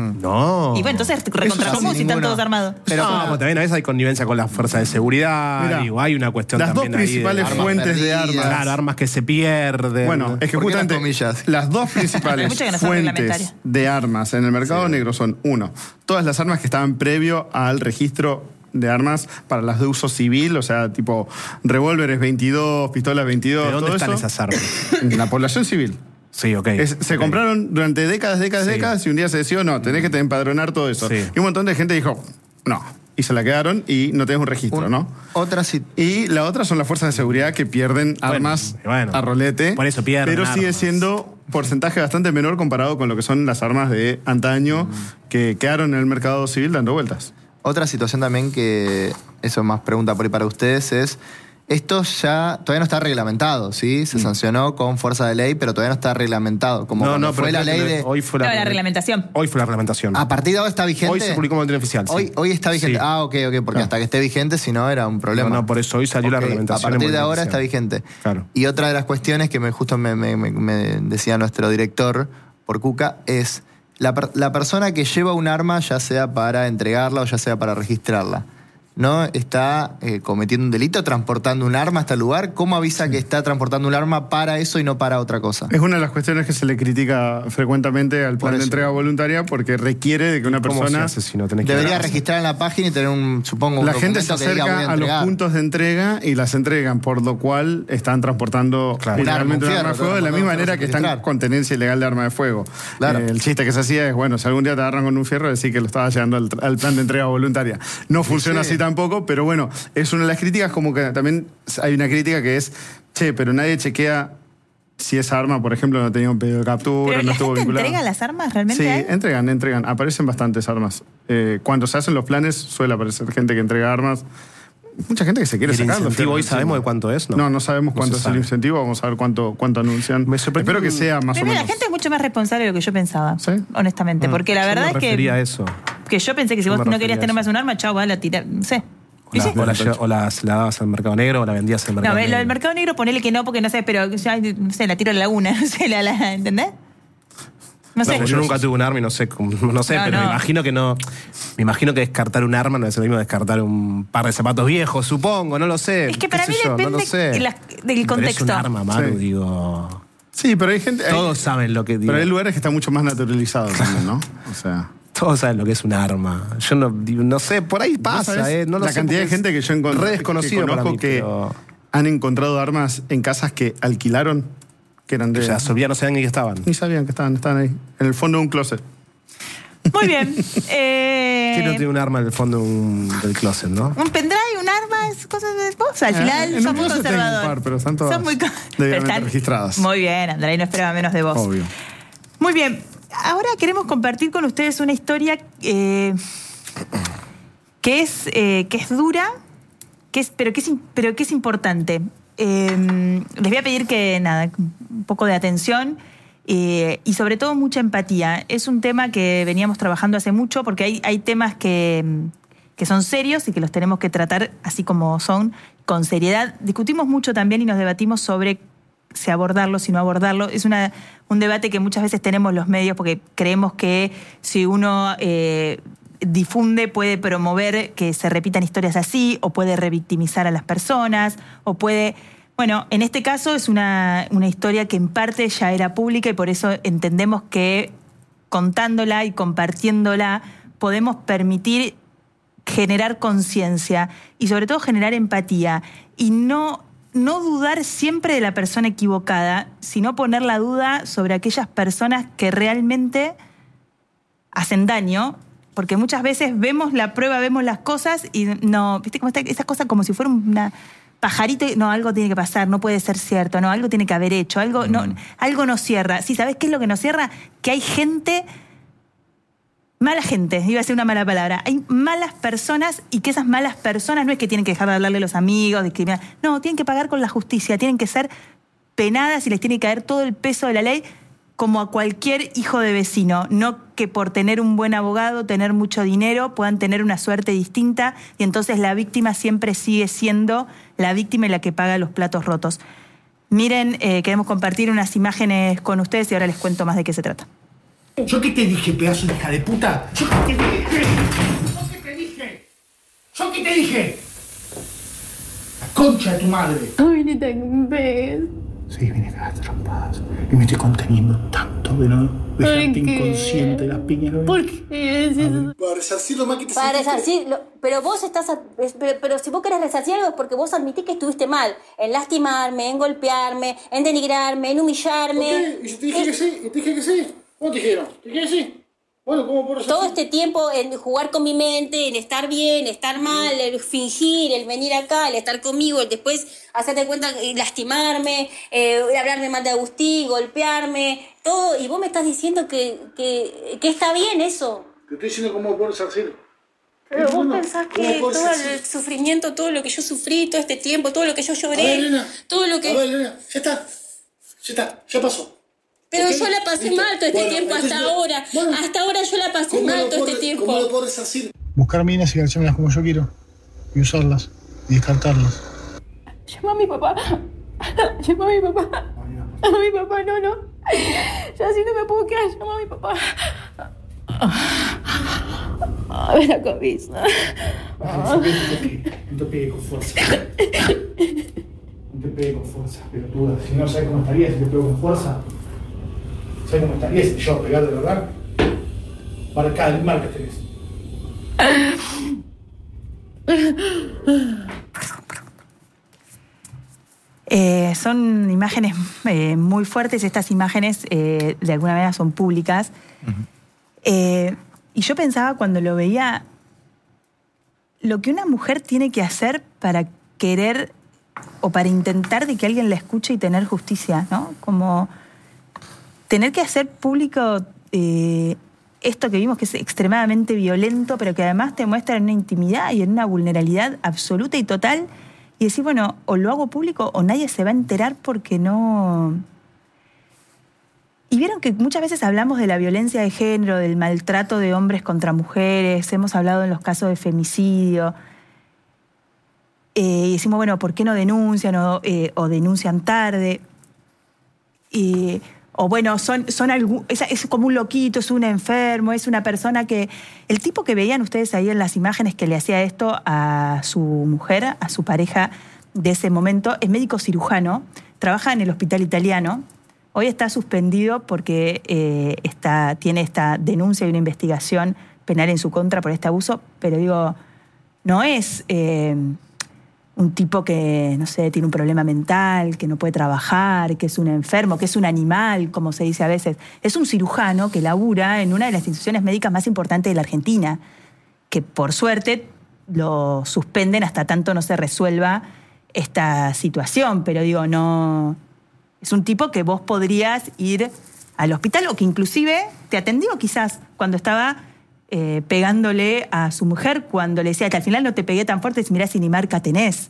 No. Y bueno, entonces recontra Eso común sí, si están ninguno. todos armados. Pero no, pues también a veces hay connivencia con las fuerzas de seguridad. Mirá, digo, hay una cuestión las dos también ahí de principales armas fuentes de perdidas. armas. Claro, armas que se pierden. Bueno, es que ¿Por qué las justamente comillas? las dos Hay principales muchas que no son fuentes reglamentarias. de armas en el mercado negro son, uno, todas las armas que estaban previo al registro de armas para las de uso civil, o sea, tipo revólveres veintidós, pistolas veintidós, ¿De dónde todo están eso, esas armas? en la población civil. Sí, ok. Es- se ok. compraron durante décadas, décadas, Sí. décadas, y un día se decidió, no, tenés que te empadronar todo eso. Sí. Y un montón de gente dijo, no. Y se la quedaron y no tenés un registro, Un- ¿no? Otra sí. Y la otra son las fuerzas de seguridad que pierden Bueno, armas bueno. a rolete. Por eso pierden Pero sigue armas. siendo porcentaje bastante menor comparado con lo que son las armas de antaño que quedaron en el mercado civil dando vueltas. Otra situación también que, eso es más pregunta por ahí para ustedes, es, esto ya todavía no está reglamentado, ¿sí? Se sancionó con fuerza de ley, pero todavía no está reglamentado. Como No, cuando no, fue pero la ley de... hoy fue la, No, la reglamentación. Hoy fue la reglamentación. A partir de ahora está vigente. Hoy se publicó en el boletín oficial. sí. Hoy, hoy está vigente. Sí. Ah, ok, ok, porque Claro. hasta que esté vigente, si no, era un problema. No, no, por eso hoy salió la Ok, reglamentación A partir en de boletín ahora está oficial. vigente. Claro. Y otra de las cuestiones que me, justo me, me- me- me decía nuestro director por Cuca es la, per- la persona que lleva un arma, ya sea para entregarla o ya sea para registrarla, ¿no? Está eh, cometiendo un delito transportando un arma hasta el lugar. ¿Cómo avisa que está transportando un arma para eso y no para otra cosa? Es una de las cuestiones que se le critica frecuentemente al Por plan de eso. entrega voluntaria porque requiere de que una ¿Cómo persona... se hace si no tenés que Debería ir a- registrar en la página y tener un, supongo, un La gente se documento que diga, voy acerca a, los entregar. puntos de entrega y las entregan, por lo cual están transportando Claro. ilegalmente Un un arma, arma un de fuego, de la fierro, misma todo manera sin que están registrar. con tenencia ilegal de arma de fuego. Claro. Eh, el chiste que se hacía es, bueno, si algún día te agarran con un fierro, decir que lo estabas llevando al, al plan de entrega voluntaria. No funciona sí. así tampoco, pero bueno, es una de las críticas, como que también hay una crítica que es, che, pero nadie chequea si esa arma, por ejemplo, no tenía un pedido de captura, ¿Pero no la estuvo gente vinculada. entrega las armas realmente? Sí, ahí? entregan, entregan. Aparecen bastantes armas. Eh, cuando se hacen los planes, suele aparecer gente que entrega armas. Mucha gente que se quiere ¿El sacar los incentivo hoy fierros sabemos encima. de cuánto es? No, No, no sabemos No cuánto se es el sabe. incentivo. Vamos a ver cuánto, cuánto anuncian. Me sorprendió Espero que un- sea más Pero o mira, menos. la gente muchas mucho más responsable de lo que yo pensaba, ¿Sí? honestamente. Porque la Yo verdad me es que, refería a eso. que yo pensé que si Yo vos me no refería querías a tener eso. más un arma, chao, vas a la tirar. No sé. O, la, ¿Sí? o, la, o las la dabas al mercado negro o la vendías al mercado No, negro. lo del mercado negro, ponele que no, porque no sé, pero ya, no sé, la tiro a la laguna, no sé, la, la, ¿entendés? No sé. No, pues yo nunca tuve un arma y no sé, cómo- no sé, No, pero no. me imagino que no. Me imagino que descartar un arma no es lo mismo que descartar un par de zapatos viejos, supongo, no lo sé. Es que qué para sé mí yo, no depende lo sé. la- del Pero es contexto. un arma, Maru, Sí. digo. Sí, pero hay gente... hay- Todos saben lo que digo. pero hay lugares que están mucho más naturalizados también, ¿no? O sea... Todos saben lo que es un arma. Yo no, digo, no sé, por ahí ¿Vos pasa, sabés ¿eh? No lo la sé cantidad de porque gente que yo es encontré, re desconocido que para conozco mí, que pero- han encontrado armas en casas que alquilaron, que eran de... O sea, todavía no sabían ni que estaban. Ni sabían que estaban, estaban ahí, en el fondo de un closet. Muy bien. Eh, ¿Quién no tiene un arma en el fondo de un- del closet, no? Un pendrive, un arma, es cosas de vos. Al Eh, final en un son muy closet tengo un conservadores. par, pero están todas Son muy co- debidamente pero registradas. Muy bien, Andrés, no esperaba menos de vos. Obvio. Muy bien. Ahora queremos compartir con ustedes una historia eh, que, es, eh, que es dura, que es, pero, que es, im- pero que es importante. Eh, les voy a pedir que, nada, un poco de atención eh, y sobre todo mucha empatía. Es un tema que veníamos trabajando hace mucho porque hay, hay temas que, que son serios y que los tenemos que tratar así como son, con seriedad. Discutimos mucho también y nos debatimos sobre si abordarlo, si no abordarlo. Es una, un debate que muchas veces tenemos los medios porque creemos que si uno eh, difunde puede promover que se repitan historias así o puede revictimizar a las personas o puede... Bueno, en este caso es una, una historia que en parte ya era pública y por eso entendemos que contándola y compartiéndola podemos permitir generar conciencia y sobre todo generar empatía y no... no dudar siempre de la persona equivocada, sino poner la duda sobre aquellas personas que realmente hacen daño, porque muchas veces vemos la prueba, vemos las cosas y no, ¿viste cómo está esa cosa como si fuera una pajarito? Y, no, algo tiene que pasar, no puede ser cierto, no, algo tiene que haber hecho, algo, no, algo nos cierra. Sí, ¿sabés qué es lo que nos cierra? Que hay gente... Mala gente, iba a decir una mala palabra. Hay malas personas y que esas malas personas no es que tienen que dejar de hablarle a los amigos, discriminar. No, tienen que pagar con la justicia, tienen que ser penadas y les tiene que caer todo el peso de la ley como a cualquier hijo de vecino. No que por tener un buen abogado, tener mucho dinero, puedan tener una suerte distinta y entonces la víctima siempre sigue siendo la víctima y la que paga los platos rotos. Miren, eh, queremos compartir unas imágenes con ustedes y ahora les cuento más de qué se trata. ¿Yo qué te dije, pedazo de hija de puta? ¿Yo qué te dije? ¿Yo qué te dije? ¿Yo qué te dije? La concha de tu madre. Ay, ni te ves. Sí, vine a cagarte trompadas. Y me estoy conteniendo tanto de no dejarte qué? inconsciente las piñas. ¿Por qué decís eso? Para resarcir lo más que te Para sentiste. resarcir, pero vos estás, a- es- pero, pero si vos querés resarcir algo es porque vos admitís que estuviste mal, en lastimarme, en golpearme, en denigrarme, en humillarme. ¿Por qué? ¿Y si te dije que sí? ¿Y te dije que sí? ¿Cómo te dijeron? ¿Te dije que sí? Bueno, ¿cómo puedo resarcir? Todo este tiempo en jugar con mi mente, en estar bien, estar mal, el fingir, el venir acá, el estar conmigo, el después hacerte cuenta, eh, lastimarme, eh, hablarme mal de Agustín, golpearme, todo, y vos me estás diciendo que, que, que está bien eso. Te estoy diciendo cómo puedo resarcir. Pero vos No, pensás ¿cómo que puedo todo resarcir? el sufrimiento, todo lo que yo sufrí, todo este tiempo, todo lo que yo A ver, lloré, Elena. todo lo que... A ver, Elena. Ya está. Ya está. Ya pasó. Pero ¿Ok? yo la pasé Listo. mal todo este Bueno, tiempo hasta entonces, ahora. bueno. Hasta ahora yo la pasé ¿Cómo mal lo todo puedo- este tiempo. ¿Cómo lo puedo resarcir? Buscar minas y ganármelas como yo quiero. Y usarlas. Y descartarlas. Llama a mi papá. Llama a mi papá. A mi papá, no, no. Ya así no me puedo quedar. Llama a mi papá. A ver la cabeza. No te pegue, no te pegue con fuerza. No te pegue con fuerza, pelotuda. Si no sabes cómo estarías si te pego con fuerza. ¿Sabes cómo estarías si yo a pegar de verdad? Marca, el mal que tenés. Eh, son imágenes eh, muy fuertes, estas imágenes eh, de alguna manera son públicas. Eh, y yo pensaba cuando lo veía, lo que una mujer tiene que hacer para querer o para intentar de que alguien la escuche y tener justicia, ¿no? Como tener que hacer público eh, esto que vimos que es extremadamente violento, pero que además te muestra en una intimidad y en una vulnerabilidad absoluta y total. Y decir, bueno, o lo hago público o nadie se va a enterar porque no... Y vieron que muchas veces hablamos de la violencia de género, del maltrato de hombres contra mujeres, hemos hablado en los casos de femicidio. Eh, y decimos, bueno, ¿por qué no denuncian o, eh, o denuncian tarde? Eh, o bueno, son, son algún, es, es como un loquito, es un enfermo, es una persona que... El tipo que veían ustedes ahí en las imágenes que le hacía esto a su mujer, a su pareja de ese momento, es médico cirujano, trabaja en el hospital italiano. Hoy está suspendido porque eh, está, tiene esta denuncia y una investigación penal en su contra por este abuso, pero digo, no es eh, un tipo que, no sé, tiene un problema mental, que no puede trabajar, que es un enfermo, que es un animal, como se dice a veces. Es un cirujano que labura en una de las instituciones médicas más importantes de la Argentina, que por suerte lo suspenden hasta tanto no se resuelva esta situación, pero digo, no... Es un tipo que vos podrías ir al hospital o que inclusive te atendió quizás cuando estaba eh, pegándole a su mujer, cuando le decía que al final no te pegué tan fuerte, si mirá si ni marca tenés.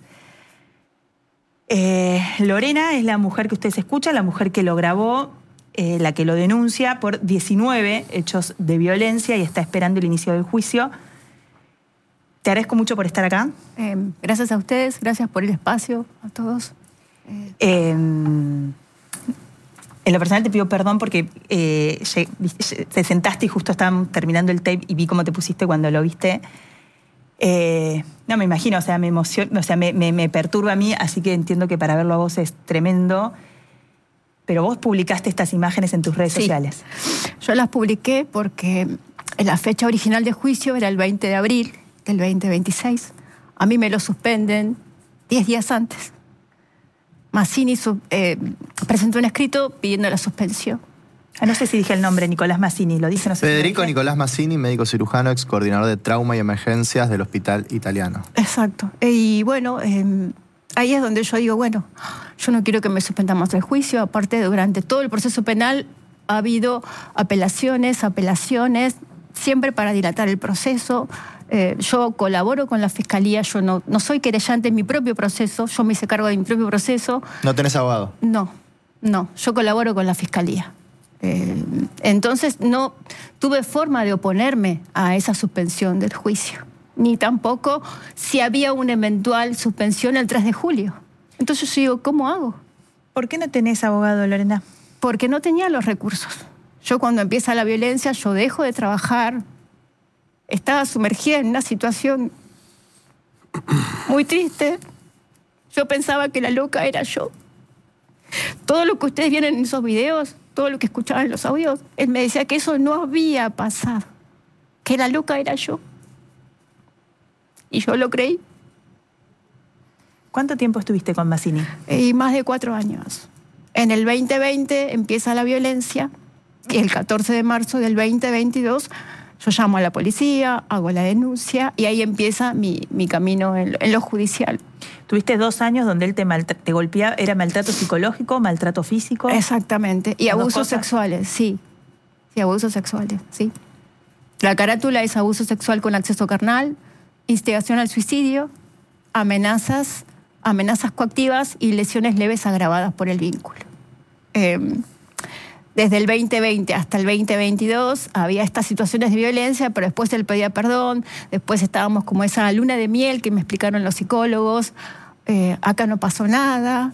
Eh, Lorena es la mujer que ustedes escuchan, la mujer que lo grabó, eh, la que lo denuncia por diecinueve hechos de violencia y está esperando el inicio del juicio. Te agradezco mucho por estar acá. Eh, gracias a ustedes, gracias por el espacio, a todos. Eh, eh, En lo personal te pido perdón porque eh, te sentaste y justo estaban terminando el tape y vi cómo te pusiste cuando lo viste. Eh, no, me imagino, o sea, me emociona, o sea, me, me, me perturba a mí, así que entiendo que para verlo a vos es tremendo. Pero vos publicaste estas imágenes en tus redes sí. sociales. Yo las publiqué porque la fecha original de juicio era el veinte de abril del veinte veintiséis. A mí me lo suspenden diez días antes. Mazzini eh, presentó un escrito pidiendo la suspensión. Ah, no sé si dije el nombre, Nicolás Mazzini, lo dije, no sé. Federico si Nicolás Mazzini, médico cirujano, ex coordinador de trauma y emergencias del Hospital Italiano. Exacto. Y bueno, eh, ahí es donde yo digo, bueno, yo no quiero que me suspendamos el juicio. Aparte, durante todo el proceso penal ha habido apelaciones, apelaciones, siempre para dilatar el proceso. Eh, yo colaboro con la Fiscalía, yo no, no soy querellante en mi propio proceso, yo me hice cargo de mi propio proceso. ¿No tenés abogado? No, no, yo colaboro con la Fiscalía. Eh, entonces no tuve forma de oponerme a esa suspensión del juicio, ni tampoco si había una eventual suspensión el tres de julio. Entonces yo digo, ¿cómo hago? ¿Por qué no tenés abogado, Lorena? Porque no tenía los recursos. Yo cuando empieza la violencia, yo dejo de trabajar. Estaba sumergida en una situación muy triste. Yo pensaba que la loca era yo. Todo lo que ustedes vieron en esos videos, todo lo que escuchaban en los audios, él me decía que eso no había pasado, que la loca era yo. Y yo lo creí. ¿Cuánto tiempo estuviste con Mazzini? Y más de cuatro años. En el veinte veinte empieza la violencia y el catorce de marzo del veinte veintidós yo llamo a la policía, hago la denuncia y ahí empieza mi, mi camino en, en lo judicial. Tuviste dos años donde él te, te golpeaba, ¿era maltrato psicológico, maltrato físico? Exactamente, y abusos sexuales, sí. Sí, abusos sexuales, sí. La carátula es abuso sexual con acceso carnal, instigación al suicidio, amenazas, amenazas coactivas y lesiones leves agravadas por el vínculo. Eh, Desde el veinte veinte hasta el veinte veintidós había estas situaciones de violencia, pero después él pedía perdón, después estábamos como esa luna de miel que me explicaron los psicólogos, eh, acá no pasó nada.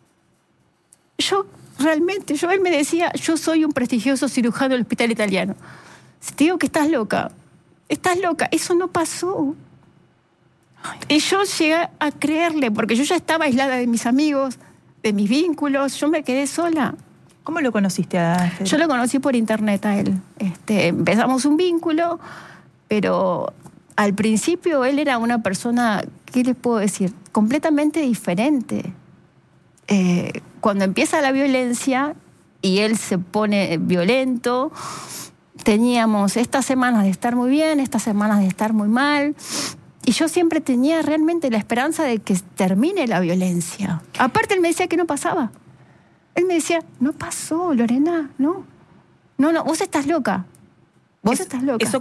Yo realmente, yo él me decía, yo soy un prestigioso cirujano del Hospital Italiano. Si te digo que estás loca, estás loca, eso no pasó. Y yo llegué a creerle, porque yo ya estaba aislada de mis amigos, de mis vínculos, yo me quedé sola. ¿Cómo lo conociste a Federico? Yo lo conocí por internet a él. Este, empezamos un vínculo, pero al principio él era una persona, ¿qué les puedo decir? Completamente diferente. Eh, cuando empieza la violencia y él se pone violento, teníamos estas semanas de estar muy bien, estas semanas de estar muy mal. Y yo siempre tenía realmente la esperanza de que termine la violencia. Aparte él me decía que no pasaba. Él me decía, no pasó, Lorena, no. No, no, vos estás loca. Vos eso, estás loca. Eso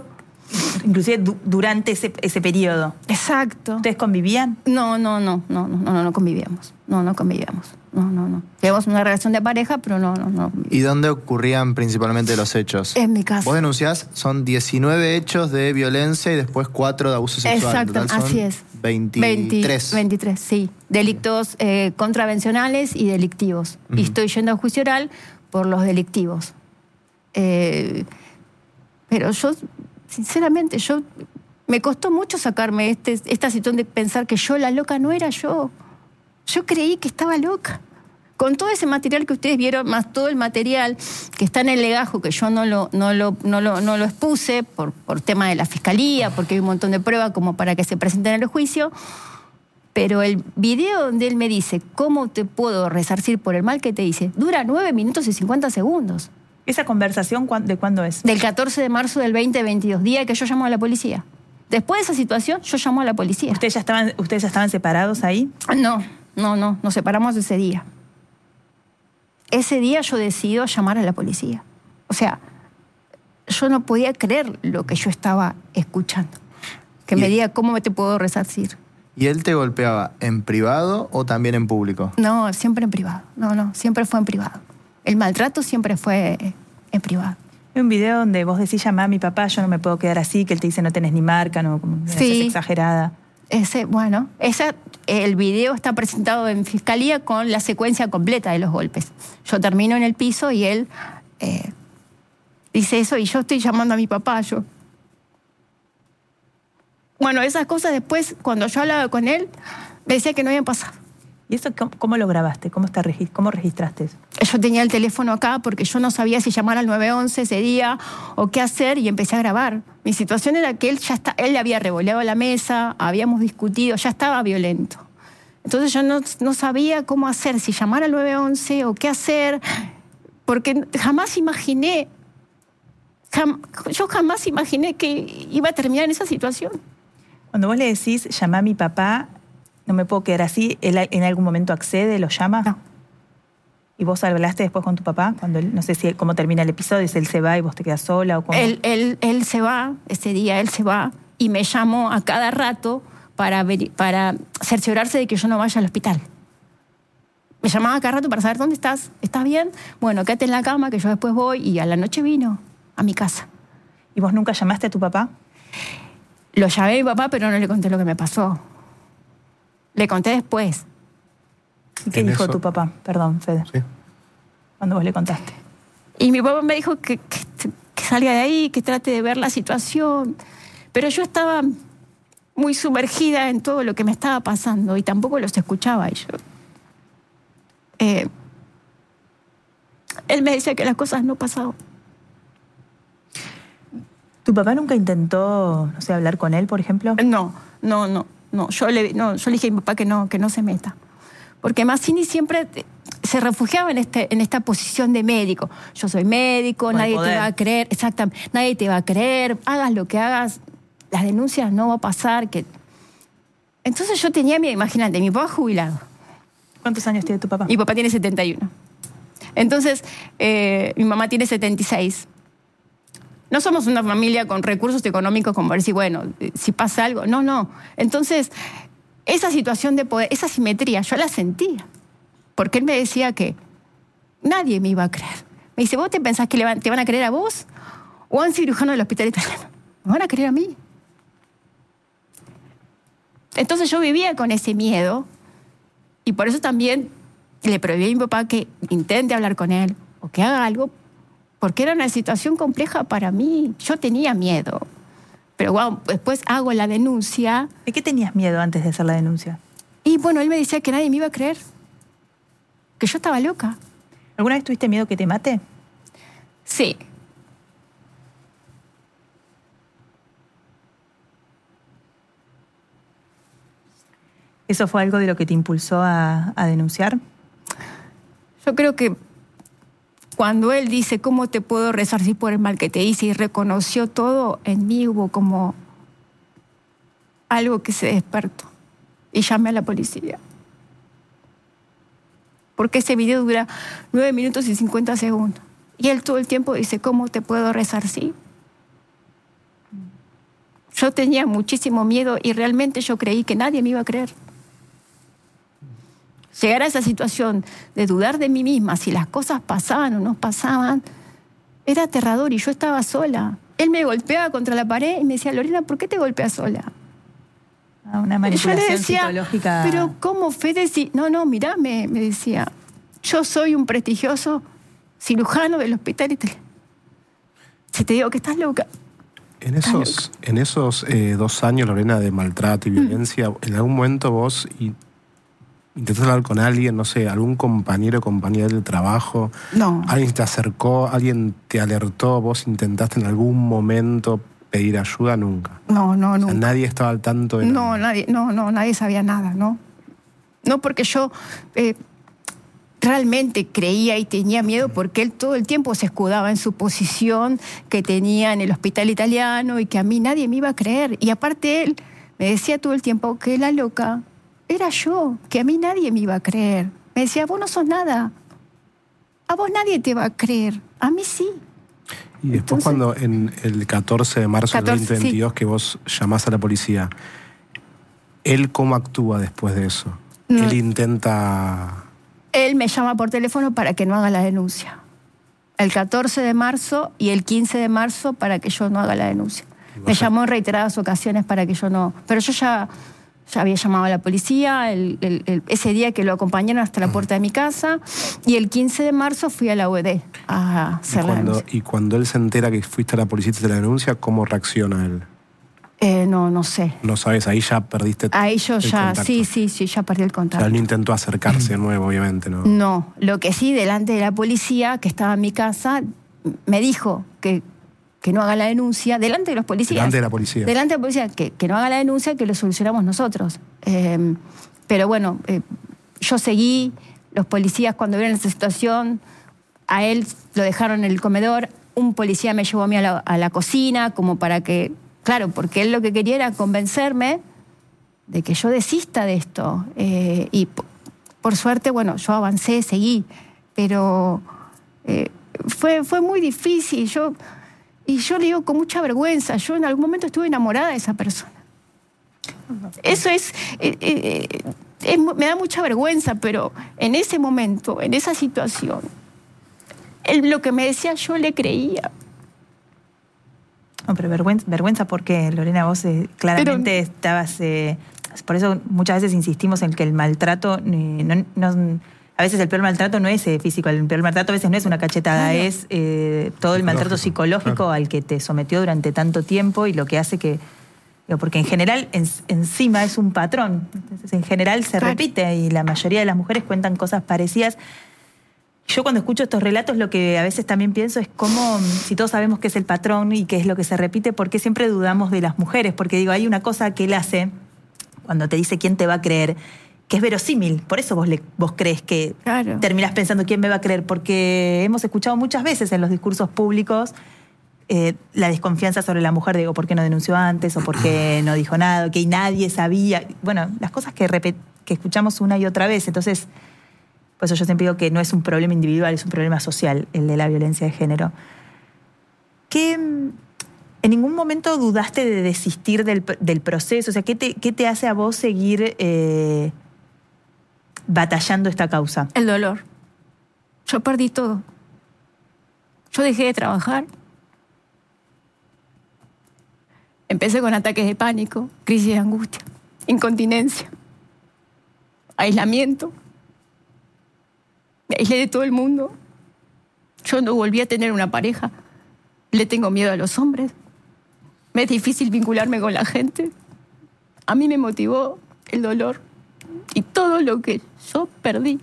Inclusive du- durante ese, ese periodo. Exacto. ¿Ustedes convivían? No, no, no, no, no, no, no convivíamos. No, no convivíamos. No, no, no. Teníamos una relación de pareja, pero no, no, no. ¿Y dónde ocurrían principalmente los hechos? En mi casa. Vos denunciás, son diecinueve hechos de violencia y después cuatro de abuso sexual. Exacto, En total son así es. veintitrés. veintitrés, sí. Delitos eh, contravencionales y delictivos. Uh-huh. Y estoy yendo a juicio oral por los delictivos. Eh, pero yo, sinceramente, yo me costó mucho sacarme este, esta situación de pensar que yo, la loca, no era yo. Yo creí que estaba loca. Con todo ese material que ustedes vieron, más todo el material que está en el legajo, que yo no lo, no lo, no lo, no lo expuse por, por tema de la fiscalía, porque hay un montón de pruebas como para que se presenten en el juicio, pero el video donde él me dice cómo te puedo resarcir por el mal que te hice, dura nueve minutos y cincuenta segundos. ¿Esa conversación de cuándo es? Del catorce de marzo del veinte veintidós, día que yo llamo a la policía. Después de esa situación, yo llamo a la policía. ¿Ustedes ya estaban, ustedes ya estaban separados ahí? No, no, no, nos separamos ese día. Ese día yo decido llamar a la policía. O sea, yo no podía creer lo que yo estaba escuchando. Que me diga cómo te puedo resarcir. ¿Y él te golpeaba en privado o también en público? No, siempre en privado. No, no, siempre fue en privado. El maltrato siempre fue en privado. Hay un video donde vos decís, llamá a mi papá, yo no me puedo quedar así, que él te dice no tenés ni marca, no, como sí. Es exagerada. Ese, bueno, esa, el video está presentado en fiscalía con la secuencia completa de los golpes. Yo termino en el piso y él eh, dice eso y yo estoy llamando a mi papá. Yo. Bueno, esas cosas después, cuando yo hablaba con él, me decía que no habían pasado. ¿Y eso cómo, cómo lo grabaste? ¿Cómo, está, ¿Cómo registraste eso? Yo tenía el teléfono acá porque yo no sabía si llamar al nueve once ese día o qué hacer y empecé a grabar. Mi situación era que él ya está, él le había revoleado la mesa, habíamos discutido, ya estaba violento. Entonces yo no, no sabía cómo hacer, si llamar al nueve once o qué hacer, porque jamás imaginé, jam, yo jamás imaginé que iba a terminar en esa situación. Cuando vos le decís, llamá a mi papá, no me puedo quedar así, ¿él en algún momento accede, lo llama? No. ¿Y vos hablaste después con tu papá? Cuando él, no sé si cómo termina el episodio, si él se va y vos te quedas sola o cómo. Él, él, él se va, ese día él se va y me llamó a cada rato para, ver, para cerciorarse de que yo no vaya al hospital. Me llamaba a cada rato para saber dónde estás, ¿estás bien? Bueno, quédate en la cama que yo después voy y a la noche vino a mi casa. ¿Y vos nunca llamaste a tu papá? Lo llamé a mi papá, pero no le conté lo que me pasó. Le conté después. ¿Y qué dijo eso? Tu papá? Perdón, Fede. Sí. Cuando vos le contaste. Y mi papá me dijo que, que, que salga de ahí, que trate de ver la situación. Pero yo estaba muy sumergida en todo lo que me estaba pasando y tampoco los escuchaba. Y yo, eh, él me decía que las cosas no pasaban. ¿Tu papá nunca intentó, no sé, hablar con él, por ejemplo? No, no, no. no. Yo, le, no yo le dije a mi papá que no, que no se meta. Porque Mazzini siempre se refugiaba en, este, en esta posición de médico. Yo soy médico, con nadie te va a creer, exactamente, nadie te va a creer, hagas lo que hagas, las denuncias no va a pasar. Que... Entonces yo tenía, imagínate, mi papá jubilado. ¿Cuántos años tiene tu papá? Mi papá tiene setenta y uno. Entonces, eh, mi mamá tiene setenta y seis. No somos una familia con recursos económicos como para decir, bueno, si pasa algo. No, no. Entonces, esa situación de poder, esa simetría, yo la sentía. Porque él me decía que nadie me iba a creer. Me dice, ¿vos te pensás que te van a creer a vos o a un cirujano del hospital italiano? ¿Me van a creer a mí? Entonces yo vivía con ese miedo y por eso también le prohibí a mi papá que intente hablar con él o que haga algo, porque era una situación compleja para mí. Yo tenía miedo. Pero wow, después hago la denuncia. ¿De qué tenías miedo antes de hacer la denuncia? Y bueno, él me decía que nadie me iba a creer. Que yo estaba loca. ¿Alguna vez tuviste miedo que te mate? Sí. ¿Eso fue algo de lo que te impulsó a, a denunciar? Yo creo que cuando él dice, ¿cómo te puedo resarcir por el mal que te hice? Y reconoció todo, en mí hubo como algo que se despertó. Y llamé a la policía. Porque ese video dura nueve minutos y cincuenta segundos. Y él todo el tiempo dice, ¿cómo te puedo resarcir? Yo tenía muchísimo miedo y realmente yo creí que nadie me iba a creer. Llegar a esa situación de dudar de mí misma, si las cosas pasaban o no pasaban, era aterrador y yo estaba sola. Él me golpeaba contra la pared y me decía, Lorena, ¿por qué te golpeas sola? Ah, una manipulación yo le decía, psicológica. Pero ¿cómo, Fede? Si... No, no, mirá, me, me decía, yo soy un prestigioso cirujano del hospital italiano. Si te digo que estás loca. En esos, en esos eh, dos años, Lorena, de maltrato y violencia, ¿en algún momento vos y, intentaste hablar con alguien, no sé, algún compañero o compañera del trabajo? No. ¿Alguien te acercó? ¿Alguien te alertó? ¿Vos intentaste en algún momento pedir ayuda? Nunca. No, no, O sea, nunca. nadie estaba al tanto de No, nada. nadie, no, no, nadie sabía nada, ¿no? No porque yo eh, realmente creía y tenía miedo porque él todo el tiempo se escudaba en su posición que tenía en el hospital italiano y que a mí nadie me iba a creer. Y aparte él me decía todo el tiempo que la loca era yo, que a mí nadie me iba a creer. Me decía, vos no sos nada. A vos nadie te va a creer. A mí sí. Y después Entonces, cuando en el catorce de marzo catorce, del veinte veintidós que vos llamás a la policía, ¿él cómo actúa después de eso? No. Él intenta... Él me llama por teléfono para que no haga la denuncia. El catorce de marzo y el quince de marzo para que yo no haga la denuncia. Me llamó en reiteradas ocasiones para que yo no... Pero yo ya, ya había llamado a la policía el, el, el, ese día que lo acompañaron hasta la puerta de mi casa y el quince de marzo fui a la U E D a Y hacer la cuando, denuncia. y cuando él se entera que fuiste a la policía y te la denuncia, ¿cómo reacciona él? Eh, no, no sé. No sabes, ahí ya perdiste Ahí yo el ya, contacto. sí, sí, sí, ya perdí el O sea, contacto. él no intentó acercarse de nuevo, obviamente, ¿no? No, lo que sí, delante de la policía que estaba en mi casa, me dijo que, que no haga la denuncia, delante de los policías. Delante de la policía. Delante de la policía, que, que no haga la denuncia, que lo solucionamos nosotros. Eh, pero bueno, eh, yo seguí, los policías cuando vieron esa situación, a él lo dejaron en el comedor, un policía me llevó a mí a la, a la cocina, como para que, claro, porque él lo que quería era convencerme de que yo desista de esto. Eh, y por, por suerte, bueno, yo avancé, seguí, pero eh, fue, fue muy difícil. Yo, y yo le digo con mucha vergüenza, yo en algún momento estuve enamorada de esa persona. Eso es, eh, eh, es me da mucha vergüenza, pero en ese momento, en esa situación, él, lo que me decía yo le creía. No, pero vergüenza, vergüenza porque, Lorena, vos eh, claramente Pero... estabas... Eh, por eso muchas veces insistimos en que el maltrato... Eh, no, no, a veces el peor maltrato no es eh, físico, el peor maltrato a veces no es una cachetada, Claro. es eh, todo el maltrato psicológico claro. al que te sometió durante tanto tiempo y lo que hace que... Digo, porque en general en, encima es un patrón, entonces en general se Claro. repite y la mayoría de las mujeres cuentan cosas parecidas. Yo cuando escucho estos relatos lo que a veces también pienso es cómo, si todos sabemos qué es el patrón y qué es lo que se repite, ¿por qué siempre dudamos de las mujeres? Porque digo, hay una cosa que él hace cuando te dice quién te va a creer, que es verosímil. Por eso vos, le, vos crees que Claro. terminás pensando quién me va a creer, porque hemos escuchado muchas veces en los discursos públicos eh, la desconfianza sobre la mujer, digo, ¿por qué no denunció antes? ¿O por qué no dijo nada? Que nadie sabía. Bueno, las cosas que, repet, que escuchamos una y otra vez. Entonces... Por eso yo siempre digo que no es un problema individual, es un problema social, el de la violencia de género. ¿Qué, en ningún momento dudaste de desistir del, del proceso? O sea, ¿qué te, qué te hace a vos seguir eh, batallando esta causa? El dolor. Yo perdí todo. Yo dejé de trabajar. Empecé con ataques de pánico, crisis de angustia, incontinencia, aislamiento. Me aislé de todo el mundo. Yo no volví a tener una pareja. Le tengo miedo a los hombres. Me es difícil vincularme con la gente. A mí me motivó el dolor y todo lo que yo perdí.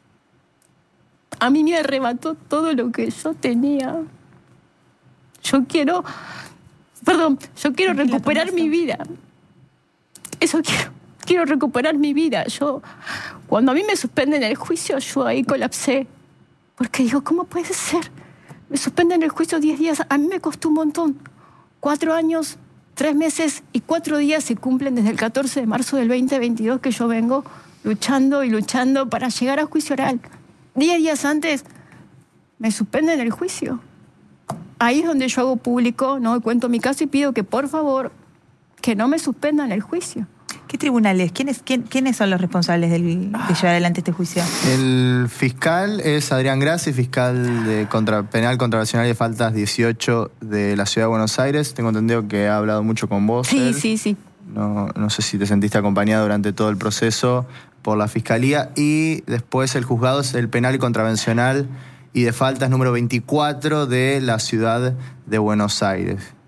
A mí me arrebató todo lo que yo tenía. Yo quiero, perdón, yo quiero recuperar mi vida. Eso quiero. Quiero recuperar mi vida. Yo, cuando a mí me suspenden el juicio, yo ahí colapsé. Porque digo, ¿cómo puede ser? Me suspenden el juicio diez días. A mí me costó un montón. Cuatro años, tres meses y cuatro días se cumplen desde el catorce de marzo del veinte veintidós que yo vengo luchando y luchando para llegar a juicio oral. Diez días antes me suspenden el juicio. Ahí es donde yo hago público, ¿no? Cuento mi caso y pido que, por favor, que no me suspendan el juicio. ¿Qué tribunales? ¿Quiénes, quién, ¿Quiénes son los responsables del, de llevar adelante este juicio? El fiscal es Adrián Grassi, fiscal de contra, penal contravencional y de faltas dieciocho de la Ciudad de Buenos Aires. Tengo entendido que ha hablado mucho con vos. Sí, él. sí, sí. No, no sé si te sentiste acompañada durante todo el proceso por la fiscalía. Y después el juzgado es el penal y contravencional y de faltas número veinticuatro de la Ciudad de Buenos Aires.